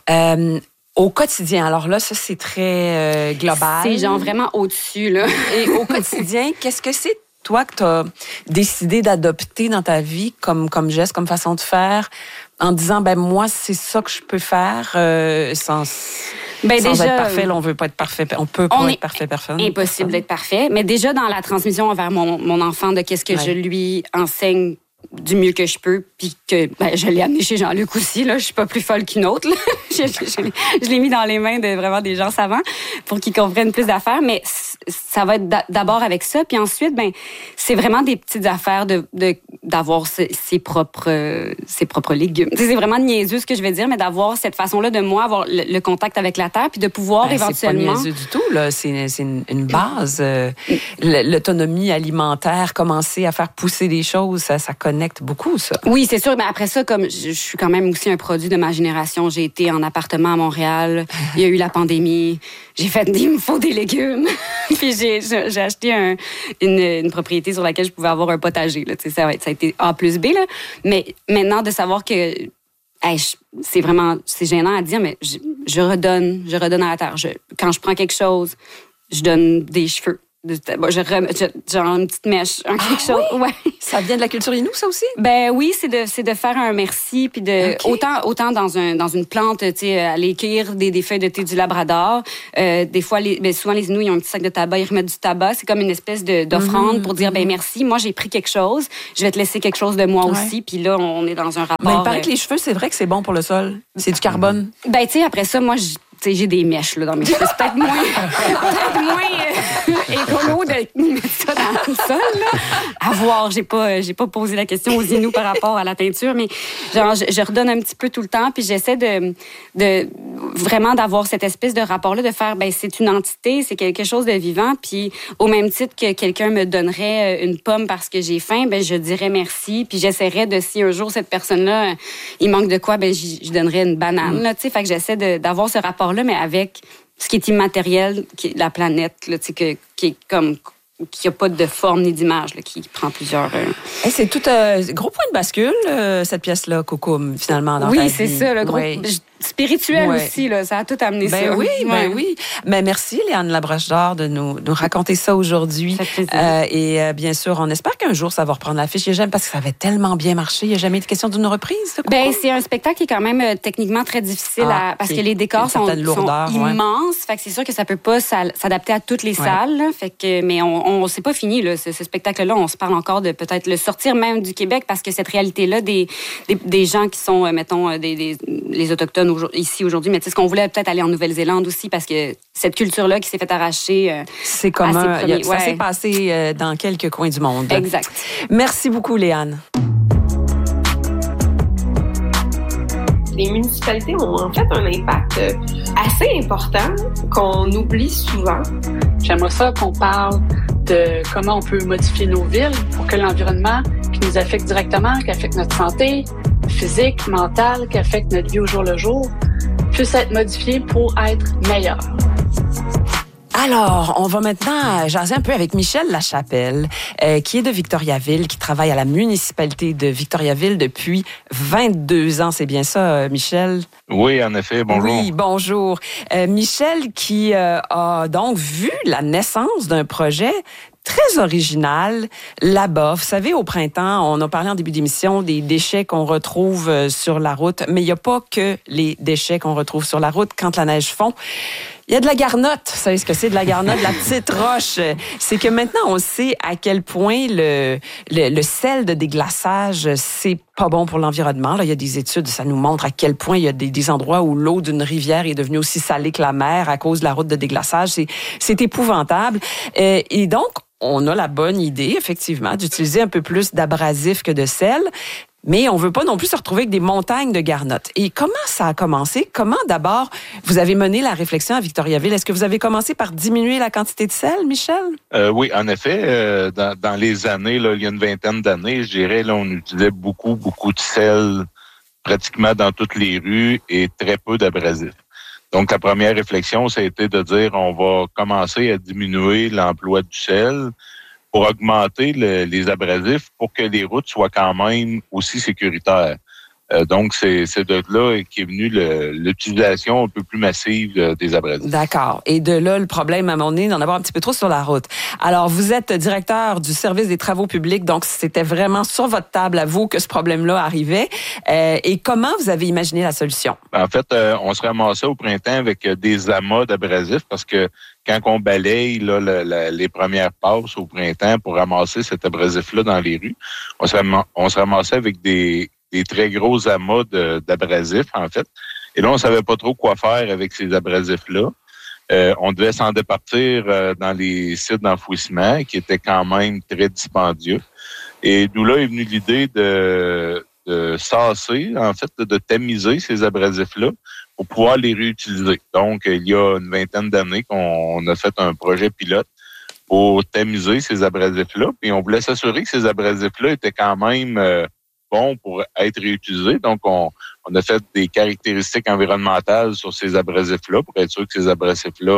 Au quotidien, alors là, ça, c'est très global. C'est genre vraiment au-dessus, là. Et au quotidien, qu'est-ce que c'est, toi, que tu as décidé d'adopter dans ta vie comme geste, comme façon de faire, en disant, moi, c'est ça que je peux faire sans être parfait. Là, on veut pas être parfait. On peut pas être parfait, personne. Impossible d'être parfait. Mais déjà, dans la transmission envers mon enfant, de qu'est-ce que je lui enseigne du mieux que je peux, puis que je l'ai amené chez Jean-Luc aussi, là. Je suis pas plus folle qu'une autre, là. Je l'ai mis dans les mains de vraiment des gens savants pour qu'ils comprennent plus d'affaires, mais ça va être d'abord avec ça, puis ensuite, c'est vraiment des petites affaires d'avoir ses propres légumes. C'est vraiment niaiseux ce que je vais dire, mais d'avoir cette façon-là de moi avoir le contact avec la terre, puis de pouvoir éventuellement... C'est pas niaiseux du tout, là. C'est une base. L'autonomie alimentaire, commencer à faire pousser des choses, ça connecte beaucoup, ça. Oui, c'est sûr. Mais après ça, comme je suis quand même aussi un produit de ma génération, j'ai été en appartement à Montréal. Il y a eu la pandémie. J'ai fait, il me faut des légumes. Puis j'ai acheté une propriété sur laquelle je pouvais avoir un potager. Là. Ça a été A plus B. Là. Mais maintenant, de savoir que c'est gênant à dire, mais je redonne à la terre. Quand je prends quelque chose, je donne des cheveux. genre une petite mèche, quelque chose. Oui? Ouais. Ça vient de la culture Innu, ça aussi? Ben oui, c'est de faire un merci, puis autant dans une plante, tu sais, aller cueillir des feuilles de thé du Labrador. Des fois, souvent les Inuits, ils ont un petit sac de tabac, ils remettent du tabac. C'est comme une espèce d'offrande pour dire, ben merci, moi j'ai pris quelque chose, je vais te laisser quelque chose de moi aussi. Puis là, on est dans un rapport. Mais il paraît que les cheveux, c'est vrai que c'est bon pour le sol. C'est du carbone. Ben tu sais, après ça, moi j'ai des mèches là, dans mes cheveux. C'est peut-être moins écolo de mettre ça dans le sol. Là. À voir, j'ai pas posé la question aux Inuits par rapport à la teinture, mais genre je redonne un petit peu tout le temps, puis j'essaie de vraiment d'avoir cette espèce de rapport-là, de faire, ben c'est une entité, c'est quelque chose de vivant, puis au même titre que quelqu'un me donnerait une pomme parce que j'ai faim, ben je dirais merci, puis j'essaierais de, si un jour cette personne-là, il manque de quoi, ben je donnerais une banane, là, tu sais, fait que j'essaie d'avoir ce rapport-là, mais avec ce qui est immatériel, qui est la planète, là, tu sais, qui est comme qui n'a pas de forme ni d'image, là, qui prend plusieurs... C'est tout un gros point de bascule, cette pièce-là, Cocoum, finalement, dans ta vie. Oui, c'est ça, le gros... Spirituel aussi, là, ça a tout amené ça. Oui, oui. Mais merci, Léane Labroche d'Or, de nous raconter ça aujourd'hui. Et bien sûr, on espère qu'un jour, ça va reprendre l'affiche. J'aime parce que ça avait tellement bien marché. Il n'y a jamais été question d'une reprise, ça, Ben, c'est un spectacle qui est quand même techniquement très difficile parce que les décors sont immenses. Fait que c'est sûr que ça peut pas s'adapter à toutes les salles. Là. Fait que, mais on s'est pas fini, là, ce spectacle-là. On se parle encore de peut-être le sortir même du Québec parce que cette réalité-là des gens qui sont, mettons, les Autochtones ici aujourd'hui, mais tu sais, ce qu'on voulait peut-être aller en Nouvelle-Zélande aussi parce que cette culture-là qui s'est fait arracher. C'est commun. Ça s'est passé dans quelques coins du monde. Exact. Merci beaucoup, Léane. Les municipalités ont en fait un impact assez important qu'on oublie souvent. J'aimerais ça qu'on parle de comment on peut modifier nos villes pour que l'environnement qui nous affecte directement, qui affecte notre santé physique, mentale, qui affecte notre vie au jour le jour, puisse être modifié pour être meilleur. Alors, on va maintenant jaser un peu avec Michel Lachapelle, qui est de Victoriaville, qui travaille à la municipalité de Victoriaville depuis 22 ans. C'est bien ça, Michel? Oui, en effet. Bonjour. Oui, bonjour. Michel qui a donc vu la naissance d'un projet très original là-bas. Vous savez, au printemps, on a parlé en début d'émission des déchets qu'on retrouve sur la route, mais il n'y a pas que les déchets qu'on retrouve sur la route quand la neige fond. Il y a de la garnotte. Vous savez ce que c'est de la garnotte, la petite roche? C'est que maintenant, on sait à quel point le sel de déglaçage, c'est pas bon pour l'environnement. Là, il y a des études, ça nous montre à quel point il y a des endroits où l'eau d'une rivière est devenue aussi salée que la mer à cause de la route de déglaçage. C'est épouvantable. Et donc, on a la bonne idée, effectivement, d'utiliser un peu plus d'abrasif que de sel. Mais on veut pas non plus se retrouver avec des montagnes de garnottes. Et comment ça a commencé? Comment, d'abord, vous avez mené la réflexion à Victoriaville? Est-ce que vous avez commencé par diminuer la quantité de sel, Michel? Oui, en effet. Dans les années, là, il y a une vingtaine d'années, je dirais, là, on utilisait beaucoup de sel pratiquement dans toutes les rues et très peu d'abrasifs. Donc, la première réflexion, ça a été de dire on va commencer à diminuer l'emploi du sel pour augmenter les abrasifs pour que les routes soient quand même aussi sécuritaires. Donc, c'est de là qu'est venue l'utilisation un peu plus massive des abrasifs. D'accord. Et de là, le problème, à un moment donné, d'en avoir un petit peu trop sur la route. Alors, vous êtes directeur du service des travaux publics, donc c'était vraiment sur votre table à vous que ce problème-là arrivait. Et comment vous avez imaginé la solution? En fait, on se ramassait au printemps avec des amas d'abrasifs parce que quand on balaye là, les premières passes au printemps pour ramasser cet abrasif-là dans les rues, on se ramassait avec des très gros amas d'abrasifs, en fait. Et là, on savait pas trop quoi faire avec ces abrasifs-là. On devait s'en départir dans les sites d'enfouissement, qui étaient quand même très dispendieux. Et d'où là est venue l'idée de sasser, en fait, de tamiser ces abrasifs-là pour pouvoir les réutiliser. Donc, il y a une vingtaine d'années qu'on a fait un projet pilote pour tamiser ces abrasifs-là. Puis on voulait s'assurer que ces abrasifs-là étaient quand même bons pour être réutilisés. Donc, on a fait des caractéristiques environnementales sur ces abrasifs-là pour être sûr que ces abrasifs-là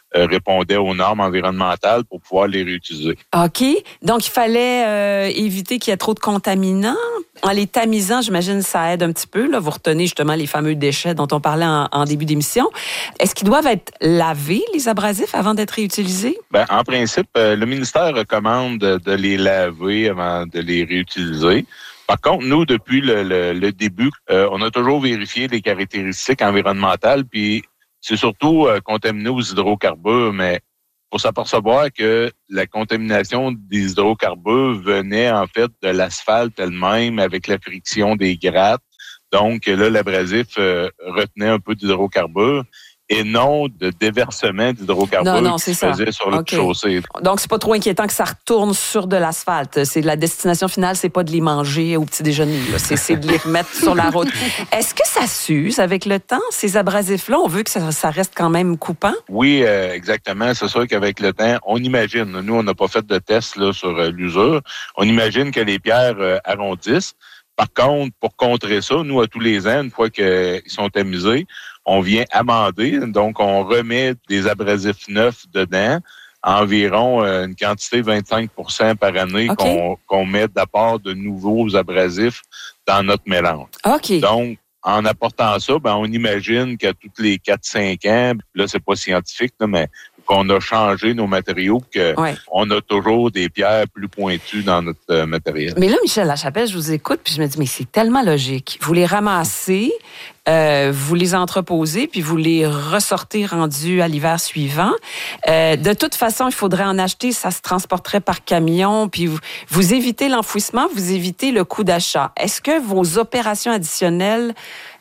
répondaient aux normes environnementales pour pouvoir les réutiliser. OK. Donc, il fallait éviter qu'il y ait trop de contaminants. En les tamisant, j'imagine, ça aide un petit peu. Là. Vous retenez justement les fameux déchets dont on parlait en début d'émission. Est-ce qu'ils doivent être lavés, les abrasifs, avant d'être réutilisés? Ben, en principe, le ministère recommande de les laver avant de les réutiliser. Par contre, nous, depuis le début, on a toujours vérifié les caractéristiques environnementales, puis c'est surtout contaminé aux hydrocarbures, mais pour s'apercevoir que la contamination des hydrocarbures venait en fait de l'asphalte elle-même avec la friction des grattes. Donc là, l'abrasif retenait un peu d'hydrocarbures et non de déversement d'hydrocarbures qui se faisait sur le chaussée. Donc, c'est pas trop inquiétant que ça retourne sur de l'asphalte. C'est la destination finale, c'est pas de les manger au petit déjeuner. Là. C'est de les remettre sur la route. Est-ce que ça s'use avec le temps, ces abrasifs-là? On veut que ça reste quand même coupant? Oui, exactement. C'est sûr qu'avec le temps, on imagine, nous, on n'a pas fait de test là, sur l'usure, on imagine que les pierres arrondissent. Par contre, pour contrer ça, nous, à tous les ans, une fois qu'ils sont tamisés, on vient amender. Donc, on remet des abrasifs neufs dedans, environ une quantité de 25% par année qu'on met d'apport de nouveaux abrasifs dans notre mélange. Okay. Donc, en apportant ça, on imagine qu'à toutes les 4-5 ans, là, c'est pas scientifique, là, mais qu'on a changé nos matériaux, qu'on a toujours des pierres plus pointues dans notre matériel. Mais là, Michel Lachapelle, je vous écoute, puis je me dis, mais c'est tellement logique. Vous les ramassez, vous les entreposez, puis vous les ressortez rendus à l'hiver suivant. De toute façon, il faudrait en acheter, ça se transporterait par camion, puis vous évitez l'enfouissement, vous évitez le coût d'achat. Est-ce que vos opérations additionnelles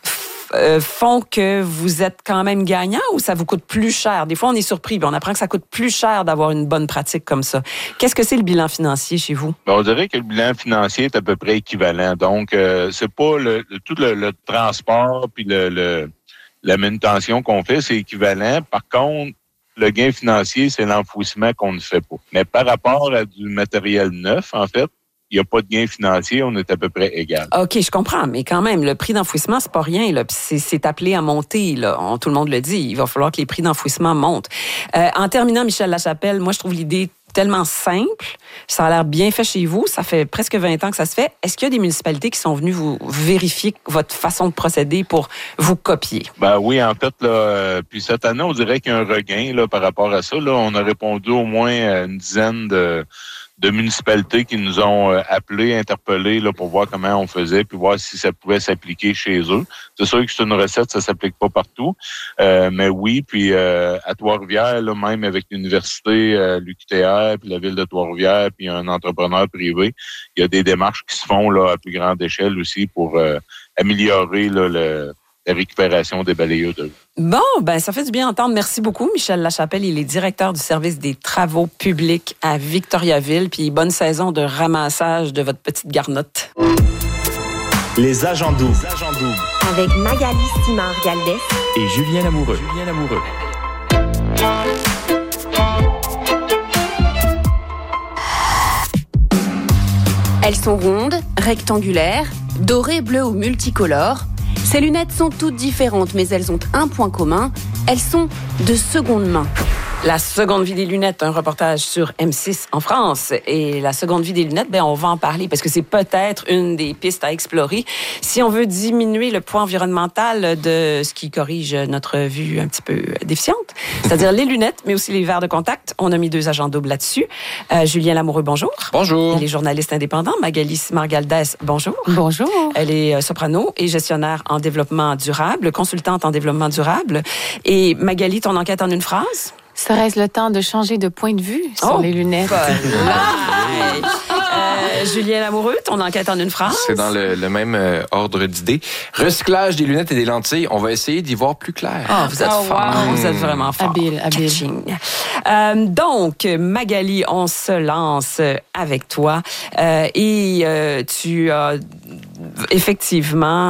font que vous êtes quand même gagnant ou ça vous coûte plus cher? Des fois, on est surpris, puis on apprend que ça coûte plus cher d'avoir une bonne pratique comme ça. Qu'est-ce que c'est le bilan financier chez vous? On dirait que le bilan financier est à peu près équivalent. Donc, c'est pas tout le transport puis la manutention qu'on fait, c'est équivalent. Par contre, le gain financier, c'est l'enfouissement qu'on ne fait pas. Mais par rapport à du matériel neuf, en fait, il n'y a pas de gain financier, on est à peu près égal. OK, je comprends, mais quand même, le prix d'enfouissement, c'est pas rien, là. C'est appelé à monter, là. Tout le monde le dit. Il va falloir que les prix d'enfouissement montent. En terminant, Michel Lachapelle, moi, je trouve l'idée tellement simple. Ça a l'air bien fait chez vous. Ça fait presque 20 ans que ça se fait. Est-ce qu'il y a des municipalités qui sont venues vous vérifier votre façon de procéder pour vous copier? Oui, en fait, là, puis cette année, on dirait qu'il y a un regain là, par rapport à ça. Là, on a répondu au moins à une dizaine de municipalités qui nous ont appelés, interpellés là, pour voir comment on faisait, puis voir si ça pouvait s'appliquer chez eux. C'est sûr que c'est une recette, ça s'applique pas partout. Mais oui, puis à Trois-Rivières, là, même avec l'université, l'UQTR, puis la ville de Trois-Rivières, puis un entrepreneur privé, il y a des démarches qui se font là, à plus grande échelle aussi pour améliorer là, la récupération des balayeurs de rue. Bon, ça fait du bien entendre. Merci beaucoup, Michel Lachapelle. Il est directeur du service des travaux publics à Victoriaville. Puis bonne saison de ramassage de votre petite garnotte. Les agents doubles. Avec Magali Simard-Galdès et Julien Lamoureux. Elles sont rondes, rectangulaires, dorées, bleues ou multicolores. Ces lunettes sont toutes différentes, mais elles ont un point commun. Elles sont de seconde main. La seconde vie des lunettes, un reportage sur M6 en France. Et la seconde vie des lunettes, on va en parler parce que c'est peut-être une des pistes à explorer si on veut diminuer le poids environnemental de ce qui corrige notre vue un petit peu déficiente, c'est-à-dire les lunettes, mais aussi les verres de contact. On a mis 2 agents doubles là-dessus. Julien Lamoureux, bonjour. Bonjour. Elle est journaliste indépendant. Magali Simard-Galdès, bonjour. Bonjour. Elle est soprano et gestionnaire en développement durable, consultante en développement durable. Et Magali, ton enquête en une phrase? Serait-ce le temps de changer de point de vue sur les lunettes? Julien Lamoureux, ton enquête en une phrase? C'est dans le même ordre d'idées. Recyclage des lunettes et des lentilles. On va essayer d'y voir plus clair. Vous êtes fort. Vous êtes vraiment fort. Habile. Donc, Magali, on se lance avec toi. Et tu as effectivement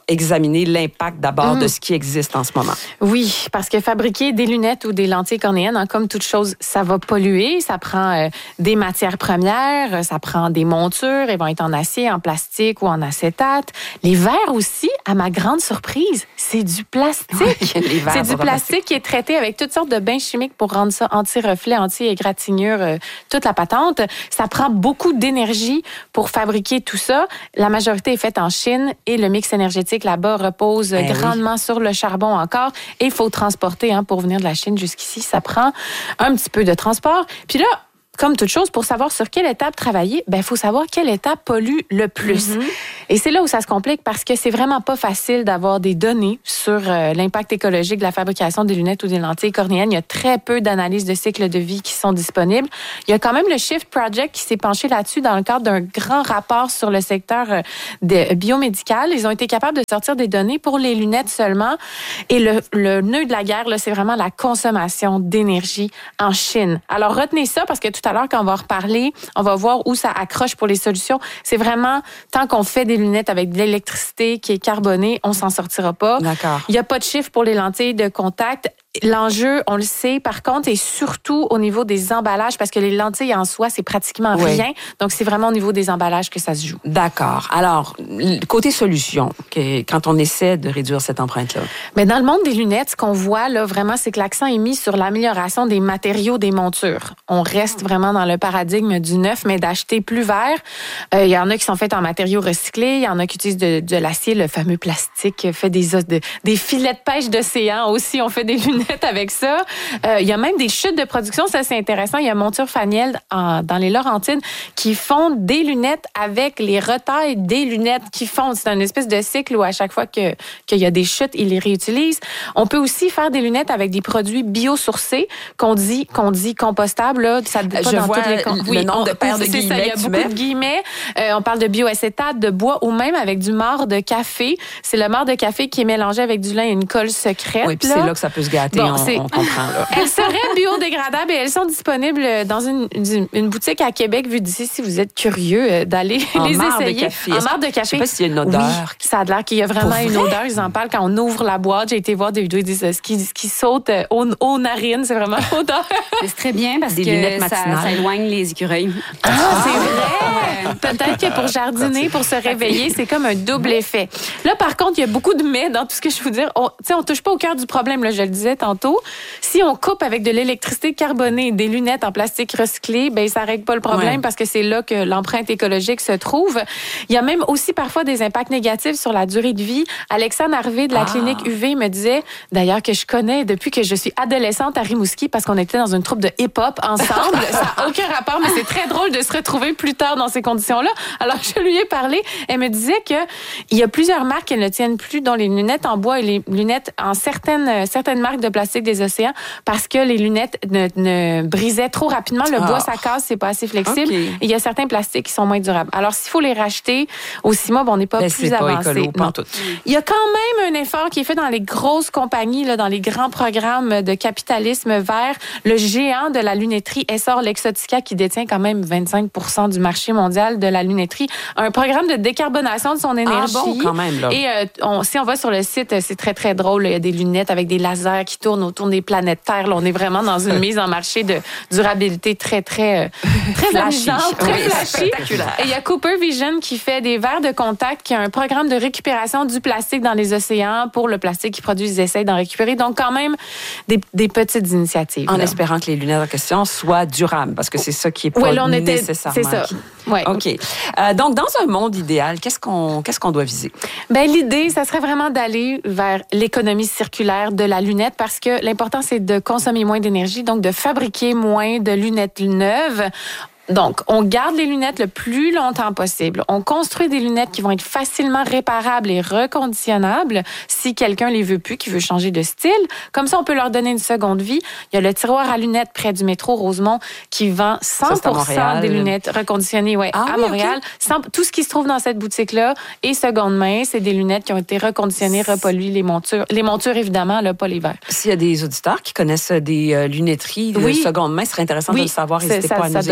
examiner l'impact d'abord de ce qui existe en ce moment. Oui, parce que fabriquer des lunettes ou des lentilles cornéennes, comme toute chose, ça va polluer. Ça prend des matières premières, ça prend des montures. Elles vont être en acier, en plastique ou en acétate. Les verres aussi, à ma grande surprise, c'est du plastique. Oui, c'est du plastique qui est traité avec toutes sortes de bains chimiques pour rendre ça anti-reflet, anti-égratignure, toute la patente. Ça prend beaucoup d'énergie pour fabriquer tout ça. La majorité est faite en Chine et le mix énergétique là-bas repose grandement sur le charbon encore. Et il faut transporter pour venir de la Chine jusqu'ici. Ça prend un petit peu de transport. Puis là, comme toute chose, pour savoir sur quelle étape travailler, il faut savoir quelle étape pollue le plus. Et c'est là où ça se complique parce que c'est vraiment pas facile d'avoir des données sur l'impact écologique de la fabrication des lunettes ou des lentilles cornéennes. Il y a très peu d'analyses de cycle de vie qui sont disponibles. Il y a quand même le Shift Project qui s'est penché là-dessus dans le cadre d'un grand rapport sur le secteur biomédical. Ils ont été capables de sortir des données pour les lunettes seulement. Et le nœud de la guerre, là, c'est vraiment la consommation d'énergie en Chine. Alors retenez ça parce que tout à l'heure, quand on va reparler, on va voir où ça accroche pour les solutions. C'est vraiment, tant qu'on fait des lunettes avec de l'électricité qui est carbonée, on s'en sortira pas. D'accord. Il n'y a pas de chiffre pour les lentilles de contact. L'enjeu, on le sait, par contre, est surtout au niveau des emballages, parce que les lentilles en soi, c'est pratiquement rien. Donc, c'est vraiment au niveau des emballages que ça se joue. D'accord. Alors, côté solution, quand on essaie de réduire cette empreinte-là? Mais dans le monde des lunettes, ce qu'on voit, là, vraiment, c'est que l'accent est mis sur l'amélioration des matériaux des montures. On reste vraiment dans le paradigme du neuf, mais d'acheter plus vert. Il y en a qui sont faits en matériaux recyclés. Il y en a qui utilisent de l'acier, le fameux plastique, fait des filets de pêche d'océan aussi. On fait des lunettes avec ça. Il y a même des chutes de production, ça c'est intéressant. Il y a Monture Faniel dans les Laurentides qui font des lunettes avec les retailles des lunettes qui font. C'est une espèce de cycle où à chaque fois qu'il y a des chutes, ils les réutilisent. On peut aussi faire des lunettes avec des produits biosourcés qu'on dit compostables. Là. Ça pas Je dans vois toutes les le nombre de paires de guillemets. Il y a beaucoup de guillemets. On parle de bioacétate, de bois ou même avec du marc de café. C'est le marc de café qui est mélangé avec du lin et une colle secrète. Oui, puis c'est là que ça peut se gâter. Bon, on comprend. Là. Elles seraient biodégradables et elles sont disponibles dans une boutique à Québec, vu d'ici, si vous êtes curieux d'aller les essayer. En marc de café. Je sais pas s'il y a une odeur. Oui, ça a l'air qu'il y a vraiment une odeur. Ils en parlent quand on ouvre la boîte. J'ai été voir des vidéos, ils disent ce qui saute aux narines, c'est vraiment l'odeur. C'est très bien parce que ça éloigne les écureuils. Ah, c'est vrai! Peut-être que pour jardiner, pour se réveiller, c'est comme un double effet. Là, par contre, il y a beaucoup de mais dans tout ce que je veux dire. On touche pas au cœur du problème, là, je le disais tantôt. Si on coupe avec de l'électricité carbonée des lunettes en plastique recyclé, ça règle pas le problème parce que c'est là que l'empreinte écologique se trouve. Il y a même aussi parfois des impacts négatifs sur la durée de vie. Alexa Narvé de la clinique UV me disait, d'ailleurs, que je connais depuis que je suis adolescente à Rimouski parce qu'on était dans une troupe de hip-hop ensemble. Ça n'a aucun rapport, mais c'est très drôle de se retrouver plus tard dans ces conditions-là. Alors, je lui ai parlé. Elle me disait qu'il y a plusieurs marques qui ne tiennent plus, dont les lunettes en bois et les lunettes en certaines marques de plastique des océans, parce que les lunettes ne brisaient trop rapidement. Le bois, ça casse, c'est pas assez flexible. Okay. Et il y a certains plastiques qui sont moins durables. Alors, s'il faut les racheter au 6 mois, on n'est pas plus avancé. Écolo, non. Il y a quand même un effort qui est fait dans les grosses compagnies, là, dans les grands programmes de capitalisme vert. Le géant de la lunetterie, Essor Luxottica, qui détient quand même 25% du marché mondial de la lunetterie, a un programme de décarbonation de son énergie. Ah bon, quand même, là. Et si on va sur le site, c'est très, très drôle. Là. Il y a des lunettes avec des lasers qui tournent autour des planètes Terre. Là, on est vraiment dans une mise en marché de durabilité très, très, très amusante, très flashy. Et il y a Cooper Vision qui fait des verres de contact, qui a un programme de récupération du plastique dans les océans. Pour le plastique qu'ils produisent, ils essayent d'en récupérer. Donc, quand même, des petites initiatives. En espérant que les lunettes en question soient durables, parce que c'est ça qui est pas nécessairement... C'est ça. Ouais. OK. Donc, dans un monde idéal, qu'est-ce qu'on doit viser? L'idée, ça serait vraiment d'aller vers l'économie circulaire de la lunette, parce que l'important, c'est de consommer moins d'énergie, donc de fabriquer moins de lunettes neuves. Donc, on garde les lunettes le plus longtemps possible. On construit des lunettes qui vont être facilement réparables et reconditionnables si quelqu'un les veut plus, qui veut changer de style. Comme ça, on peut leur donner une seconde vie. Il y a le tiroir à lunettes près du métro Rosemont qui vend 100% des lunettes reconditionnées à Montréal. Okay. Tout ce qui se trouve dans cette boutique-là est seconde main. C'est des lunettes qui ont été reconditionnées, repollues, les montures. Les montures, évidemment, là, pas les verres. S'il y a des auditeurs qui connaissent des lunetteries de seconde main, ce serait intéressant de le savoir. N'hésitez pas à nous écrire.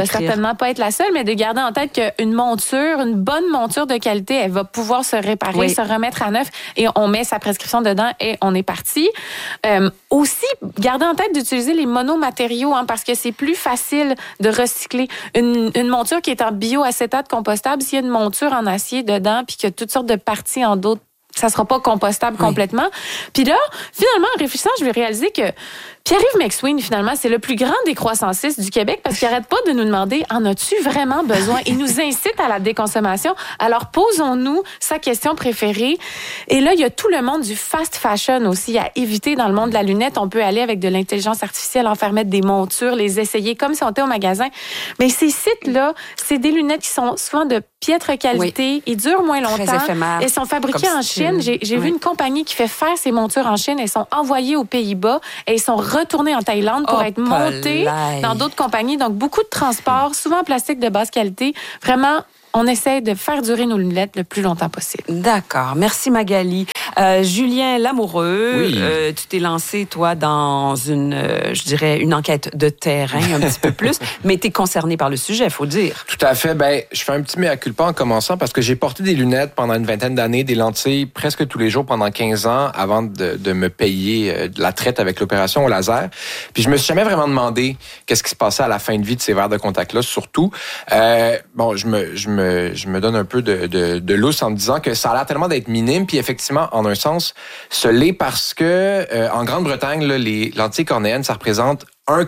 certainement pas être la seule, mais de garder en tête qu'une monture, une bonne monture de qualité, elle va pouvoir se réparer, se remettre à neuf et on met sa prescription dedans et on est parti. Aussi, garder en tête d'utiliser les monomatériaux, parce que c'est plus facile de recycler. Une monture qui est en bioacétate compostable, s'il y a une monture en acier dedans puis qu'il y a toutes sortes de parties en d'autres, ça sera pas compostable complètement. Puis là, finalement, en réfléchissant, je vais réaliser que Pierre-Yves McSween, finalement, c'est le plus grand des croissancistes du Québec parce qu'il n'arrête pas de nous demander « En as-tu vraiment besoin? » Il nous incite à la déconsommation. Alors, posons-nous sa question préférée. Et là, il y a tout le monde du fast fashion aussi à éviter dans le monde de la lunette. On peut aller avec de l'intelligence artificielle, en faire mettre des montures, les essayer comme si on était au magasin. Mais ces sites-là, c'est des lunettes qui sont souvent de piètre qualité. Ils durent moins longtemps. Très éphémères. Elles sont fabriquées en Chine. J'ai vu une compagnie qui fait faire ces montures en Chine. Elles sont envoyées aux Pays-Bas et elles sont retournées en Thaïlande pour être montées dans d'autres compagnies. Donc, beaucoup de transport, souvent en plastique de basse qualité. Vraiment, on essaie de faire durer nos lunettes le plus longtemps possible. D'accord. Merci, Magali. Julien Lamoureux, tu t'es lancé, toi, dans je dirais, une enquête de terrain un petit peu plus, mais tu es concerné par le sujet, il faut dire. Tout à fait. Je fais un petit mea culpa en commençant parce que j'ai porté des lunettes pendant une vingtaine d'années, des lentilles presque tous les jours pendant 15 ans avant de me payer de la traite avec l'opération au laser. Puis je me suis jamais vraiment demandé qu'est-ce qui se passait à la fin de vie de ces verres de contact-là, surtout. Je me donne un peu de lousse en me disant que ça a l'air tellement d'être minime, puis effectivement, en un sens, ce l'est parce que en Grande-Bretagne, là, les lentilles cornéennes, ça représente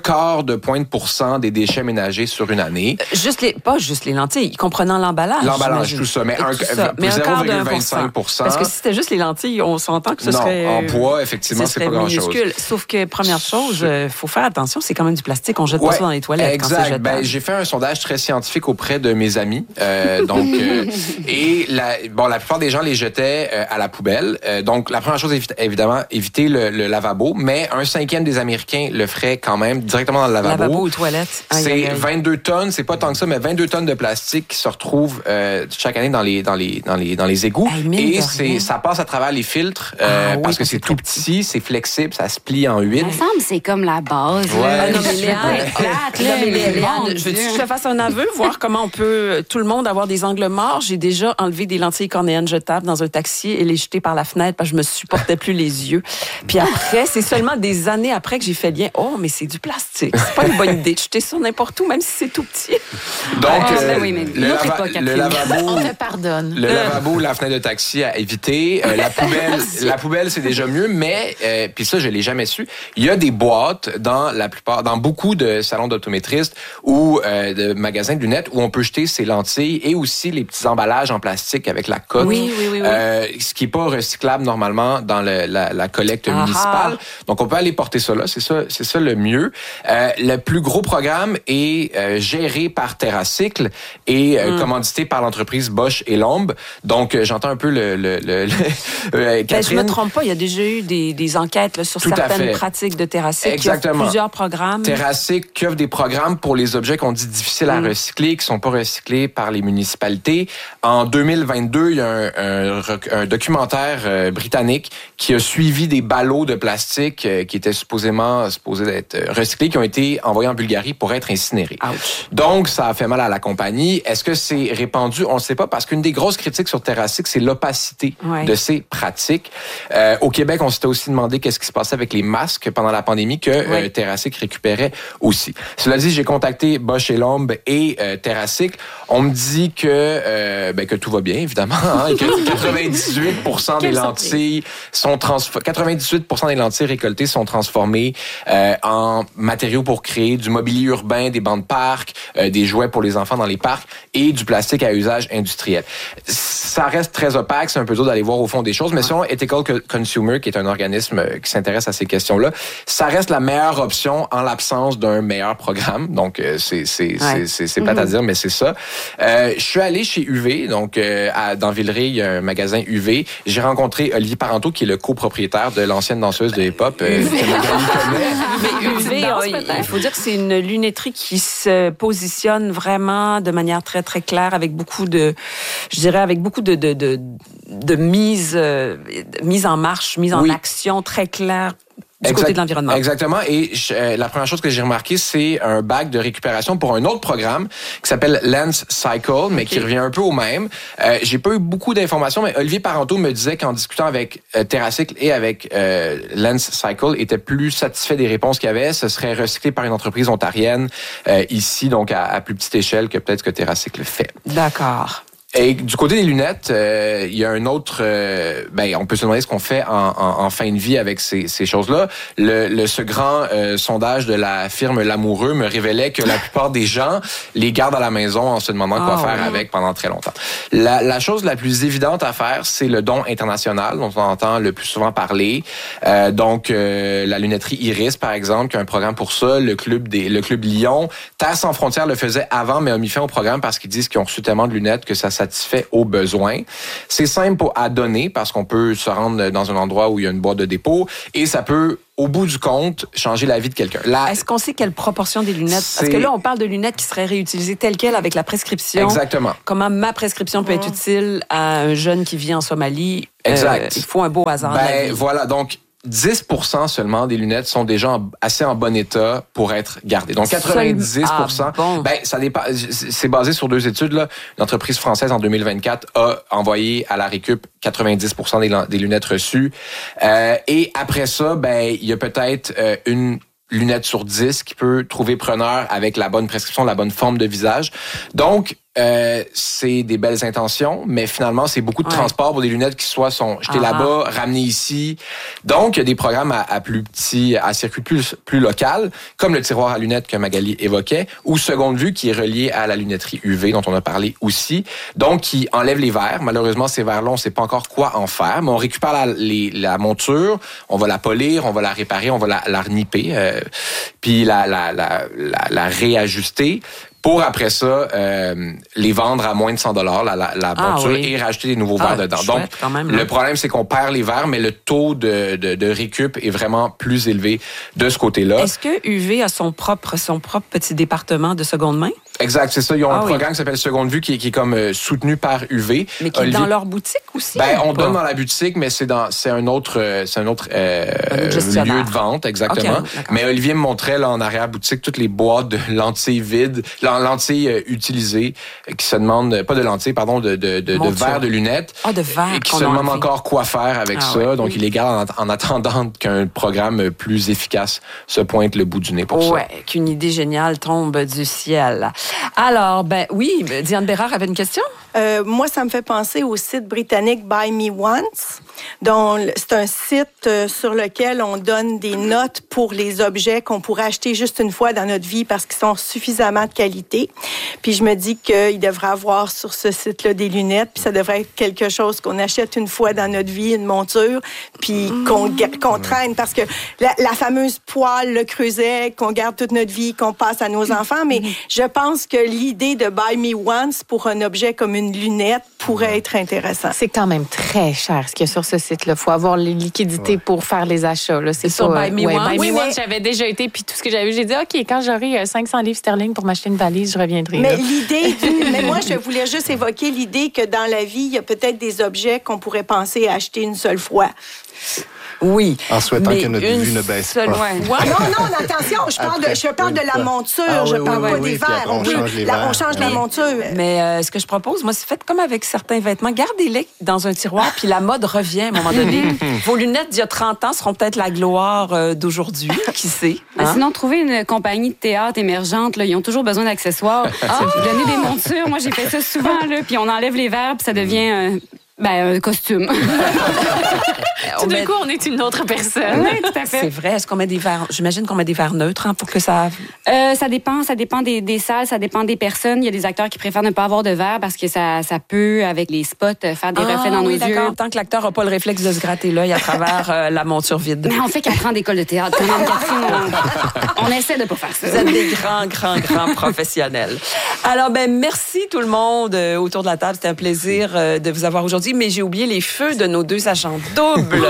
0,25% des déchets ménagers sur une année. Pas juste les lentilles, comprenant l'emballage. L'emballage, tout ça, mais 0,25%. Parce que si c'était juste les lentilles, on s'entend que ce serait... Non, en poids, effectivement, c'est pas grand-chose. Sauf que, première chose, faut faire attention, c'est quand même du plastique, on jette pas ça dans les toilettes. Exact. J'ai fait un sondage très scientifique auprès de mes amis. Et la plupart des gens les jetaient à la poubelle. Donc, la première chose, évidemment, éviter le lavabo, mais 1/5 des Américains le feraient quand même directement dans le lavabo. Lavabo ou toilette. C'est 22 tonnes, c'est pas tant que ça, mais 22 tonnes de plastique qui se retrouvent chaque année dans les égouts. Et ça passe à travers les filtres parce que c'est tout petit, c'est flexible, ça se plie en 8. Il me semble que c'est comme la base. Ouais. Non, mais Léane, veux-tu que je te fasse un aveu, voir comment on peut, tout le monde, avoir des angles morts? J'ai déjà enlevé des lentilles cornéennes jetables dans un taxi et les jeter par la fenêtre parce que je me supportais plus les yeux. Puis après, c'est seulement des années après que j'ai fait le lien. Oh, mais c'est du plastique. C'est pas une bonne idée de jeter ça n'importe où, même si c'est tout petit. Donc, le lavabo... On te pardonne. Le lavabo, la fenêtre de taxi à éviter. La poubelle, c'est déjà mieux, mais, puis ça, je l'ai jamais su, il y a des boîtes dans beaucoup de salons d'optométristes ou de magasins de lunettes où on peut jeter ses lentilles et aussi les petits emballages en plastique avec la coque. Oui. Ce qui est pas recyclable normalement dans la collecte municipale. Donc, on peut aller porter ça là. C'est ça le mieux. Le plus gros programme est géré par TerraCycle et commandité par l'entreprise Bosch et Lomb. Donc, j'entends un peu Catherine. Je me trompe pas, il y a déjà eu des enquêtes là, sur certaines pratiques de TerraCycle. Exactement. Qui offrent plusieurs programmes. TerraCycle qui offre des programmes pour les objets qu'on dit difficiles à recycler, qui sont pas recyclés par les municipalités. En 2022, il y a un documentaire britannique qui a suivi des ballots de plastique qui étaient supposés d'être recyclés, qui ont été envoyés en Bulgarie pour être incinérés. Ouch. Donc, ça a fait mal à la compagnie. Est-ce que c'est répandu? On ne sait pas, parce qu'une des grosses critiques sur TerraCycle, c'est l'opacité de ces pratiques. Au Québec, on s'était aussi demandé qu'est-ce qui se passait avec les masques pendant la pandémie que TerraCycle récupérait aussi. Cela dit, j'ai contacté Bosch et Lomb et TerraCycle. On me dit que tout va bien, évidemment, et que 98% des lentilles sont 98% des lentilles récoltées sont transformées en matériaux pour créer du mobilier urbain, des bancs de parc, des jouets pour les enfants dans les parcs et du plastique à usage industriel. Ça reste très opaque, c'est un peu dur d'aller voir au fond des choses, mais selon Ethical Consumer, qui est un organisme qui s'intéresse à ces questions-là, ça reste la meilleure option en l'absence d'un meilleur programme. Donc, c'est plate à dire, mais c'est ça. Je suis allé chez UV, donc dans Villeray, il y a un magasin UV. J'ai rencontré Olivier Parenteau, qui est le copropriétaire de l'ancienne danseuse de hip-hop. Mais UV, il faut dire que c'est une lunetterie qui se positionne vraiment de manière très, très claire, avec beaucoup de mise en marche, mise en action très claire. du côté de l'environnement. Exactement. Et la première chose que j'ai remarqué, c'est un bac de récupération pour un autre programme qui s'appelle Lens Cycle, mais qui revient un peu au même. J'ai pas eu beaucoup d'informations, mais Olivier Parenteau me disait qu'en discutant avec TerraCycle et avec Lens Cycle, était plus satisfait des réponses qu'il y avait. Ce serait recyclé par une entreprise ontarienne ici, donc à plus petite échelle que peut-être que TerraCycle fait. D'accord. Et du côté des lunettes, il y a un autre... on peut se demander ce qu'on fait en fin de vie avec ces choses-là. Ce grand sondage de la firme Lamoureux me révélait que la plupart des gens les gardent à la maison en se demandant quoi faire avec pendant très longtemps. La chose la plus évidente à faire, c'est le don international dont on entend le plus souvent parler. Donc, la lunetterie Iris, par exemple, qui a un programme pour ça. Le club Lyon. Terre sans frontières le faisait avant, mais a mis fin au programme parce qu'ils disent qu'ils ont reçu tellement de lunettes que ça satisfait aux besoins. C'est simple à donner parce qu'on peut se rendre dans un endroit où il y a une boîte de dépôt et ça peut, au bout du compte, changer la vie de quelqu'un. Est-ce qu'on sait quelle proportion des lunettes? Parce que là, on parle de lunettes qui seraient réutilisées telles quelles avec la prescription. Exactement. Comment ma prescription peut être utile à un jeune qui vit en Somalie? Exact. Il faut un beau hasard. Voilà, donc 10% seulement des lunettes sont déjà assez en bon état pour être gardées. Donc 90%, ça dépend. C'est basé sur 2 études là. Une entreprise française en 2024 a envoyé à la récup 90% des lunettes reçues. Et après ça, il y a peut-être une lunette sur 10 qui peut trouver preneur avec la bonne prescription, la bonne forme de visage. Donc c'est des belles intentions, mais finalement, c'est beaucoup de transport pour des lunettes qui sont jetées là-bas, ramenées ici. Donc, il y a des programmes à circuit plus local, comme le tiroir à lunettes que Magali évoquait, ou Seconde Vue, qui est relié à la lunetterie UV, dont on a parlé aussi. Donc, qui enlève les verres. Malheureusement, ces verres-là, on ne sait pas encore quoi en faire, mais on récupère la monture, on va la polir, on va la réparer, on va la reniper, puis la réajuster, pour après ça, les vendre à moins de 100 $ la monture et rajouter des nouveaux verres dedans. Donc, le problème, c'est qu'on perd les verres, mais le taux de récup est vraiment plus élevé de ce côté-là. Est-ce que UV a son propre petit département de seconde main? Exact, c'est ça. Ils ont un programme qui s'appelle Seconde Vue qui est comme soutenu par UV. Mais qui est dans leur boutique aussi? On donne dans la boutique, mais c'est un autre lieu de vente, exactement. Okay, mais Olivier me montrait là en arrière-boutique toutes les boîtes de lentilles vides, lentilles utilisées, qui se demandent, pas de lentilles, pardon, de verres de lunettes. De verres. Et qui se demandent encore quoi faire avec ça. Ouais. Donc, ils les gardent en attendant qu'un programme plus efficace se pointe le bout du nez pour ça. Ouais, qu'une idée géniale tombe du ciel. Alors, oui, Diane Bérard avait une question? Moi, ça me fait penser au site britannique Buy Me Once. C'est un site sur lequel on donne des notes pour les objets qu'on pourrait acheter juste une fois dans notre vie parce qu'ils sont suffisamment de qualité. Puis je me dis qu'il devrait avoir sur ce site-là des lunettes, puis ça devrait être quelque chose qu'on achète une fois dans notre vie, une monture, puis qu'on traîne. Parce que la fameuse poêle, le creuset, qu'on garde toute notre vie, qu'on passe à nos enfants, mais je pense que l'idée de Buy Me Once pour un objet comme une lunette pourrait être intéressant. C'est quand même très cher ce qu'il y a sur ce site-là. Il faut avoir les liquidités pour faire les achats. Là. C'est sur Buy Me Once. Buy Me Once, j'avais déjà été, puis tout ce que j'avais vu, j'ai dit, OK, quand j'aurai 500 livres sterling pour m'acheter une valise, je reviendrai. Mais mais moi, je voulais juste évoquer l'idée que dans la vie, il y a peut-être des objets qu'on pourrait penser à acheter une seule fois. Oui. En souhaitant que notre vue ne baisse pas. Non, attention, je parle de la monture, je parle pas des verres. On change la monture. Mais ce que je propose, moi, c'est faites comme avec certains vêtements. Gardez-les dans un tiroir, puis la mode revient à un moment donné. Vos lunettes d'il y a 30 ans seront peut-être la gloire d'aujourd'hui, qui sait. Hein? Sinon, trouvez une compagnie de théâtre émergente, là, ils ont toujours besoin d'accessoires. Donner des montures, moi, j'ai fait ça souvent, là, puis on enlève les verres, puis ça devient... un costume. Tout d'un coup, on est une autre personne. Oui, tout à fait. C'est vrai. Est-ce qu'on met des verres... J'imagine qu'on met des verres neutres pour que ça... Ça dépend des salles, ça dépend des personnes. Il y a des acteurs qui préfèrent ne pas avoir de verre parce que ça peut, avec les spots, faire des reflets dans nos yeux. Tant que l'acteur n'a pas le réflexe de se gratter l'œil à travers la monture vide. Mais on fait 4 ans d'école de théâtre. Quand même, Catherine, on essaie de ne pas faire ça. Vous êtes des grands professionnels. Alors, merci tout le monde autour de la table. C'était un plaisir de vous avoir aujourd'hui. Mais j'ai oublié les feux de nos 2 agents doubles.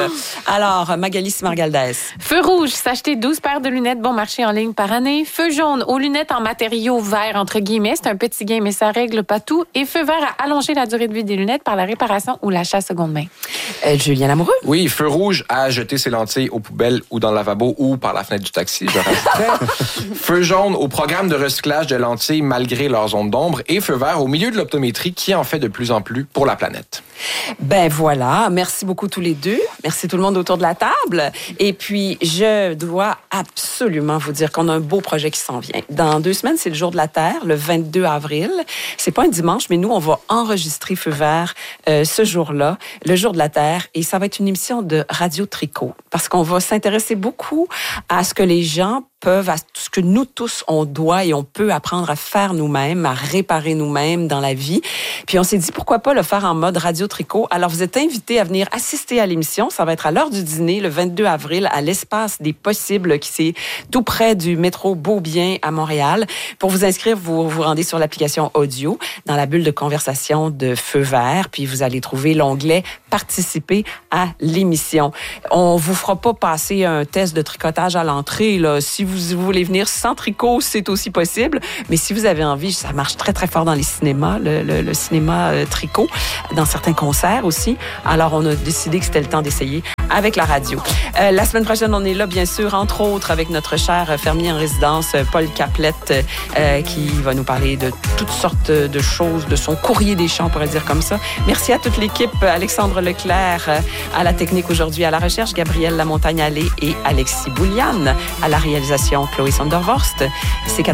Alors, Magali Simard-Galdès. Feu rouge, s'acheter 12 paires de lunettes bon marché en ligne par année. Feu jaune, aux lunettes en matériaux verts, entre guillemets. C'est un petit gain, mais ça règle pas tout. Et feu vert, à allonger la durée de vie des lunettes par la réparation ou l'achat seconde main. Julien Lamoureux. Oui, feu rouge, à jeter ses lentilles aux poubelles ou dans le lavabo ou par la fenêtre du taxi, je rajouterais. Feu jaune, au programme de recyclage de lentilles malgré leur zone d'ombre. Et feu vert, au milieu de l'optométrie qui en fait de plus en plus pour la planète. Ben voilà, merci beaucoup tous les deux. Merci tout le monde autour de la table. Et puis, je dois absolument vous dire qu'on a un beau projet qui s'en vient. Dans 2 semaines, c'est le jour de la Terre, le 22 avril. C'est pas un dimanche, mais nous, on va enregistrer Feu vert ce jour-là, le jour de la Terre. Et ça va être une émission de Radio Tricot. Parce qu'on va s'intéresser beaucoup à ce que les gens peuvent, à ce que nous tous, on doit et on peut apprendre à faire nous-mêmes, à réparer nous-mêmes dans la vie. Puis on s'est dit, pourquoi pas le faire en mode Radio Tricot. Alors, vous êtes invités à venir assister à l'émission. Ça va être à l'heure du dîner, le 22 avril, à l'Espace des Possibles, qui c'est tout près du métro Beaubien à Montréal. Pour vous inscrire, vous vous rendez sur l'application audio, dans la bulle de conversation de Feu vert, puis vous allez trouver l'onglet « Participer à l'émission ». On vous fera pas passer un test de tricotage à l'entrée, là. Si vous voulez venir sans tricot, c'est aussi possible. Mais si vous avez envie, ça marche très, très fort dans les cinémas, le cinéma tricot, dans certains concerts aussi. Alors, on a décidé que c'était le temps d'essayer avec la radio. La semaine prochaine, on est là, bien sûr, entre autres, avec notre cher fermier en résidence, Paul Caplette, qui va nous parler de toutes sortes de choses, de son courrier des champs, on pourrait dire comme ça. Merci à toute l'équipe, Alexandre Leclerc, à la technique aujourd'hui, à la recherche, Gabrielle Lamontagne-Allé et Alexis Bouliane, à la réalisation, Chloé Sondervorst. C'est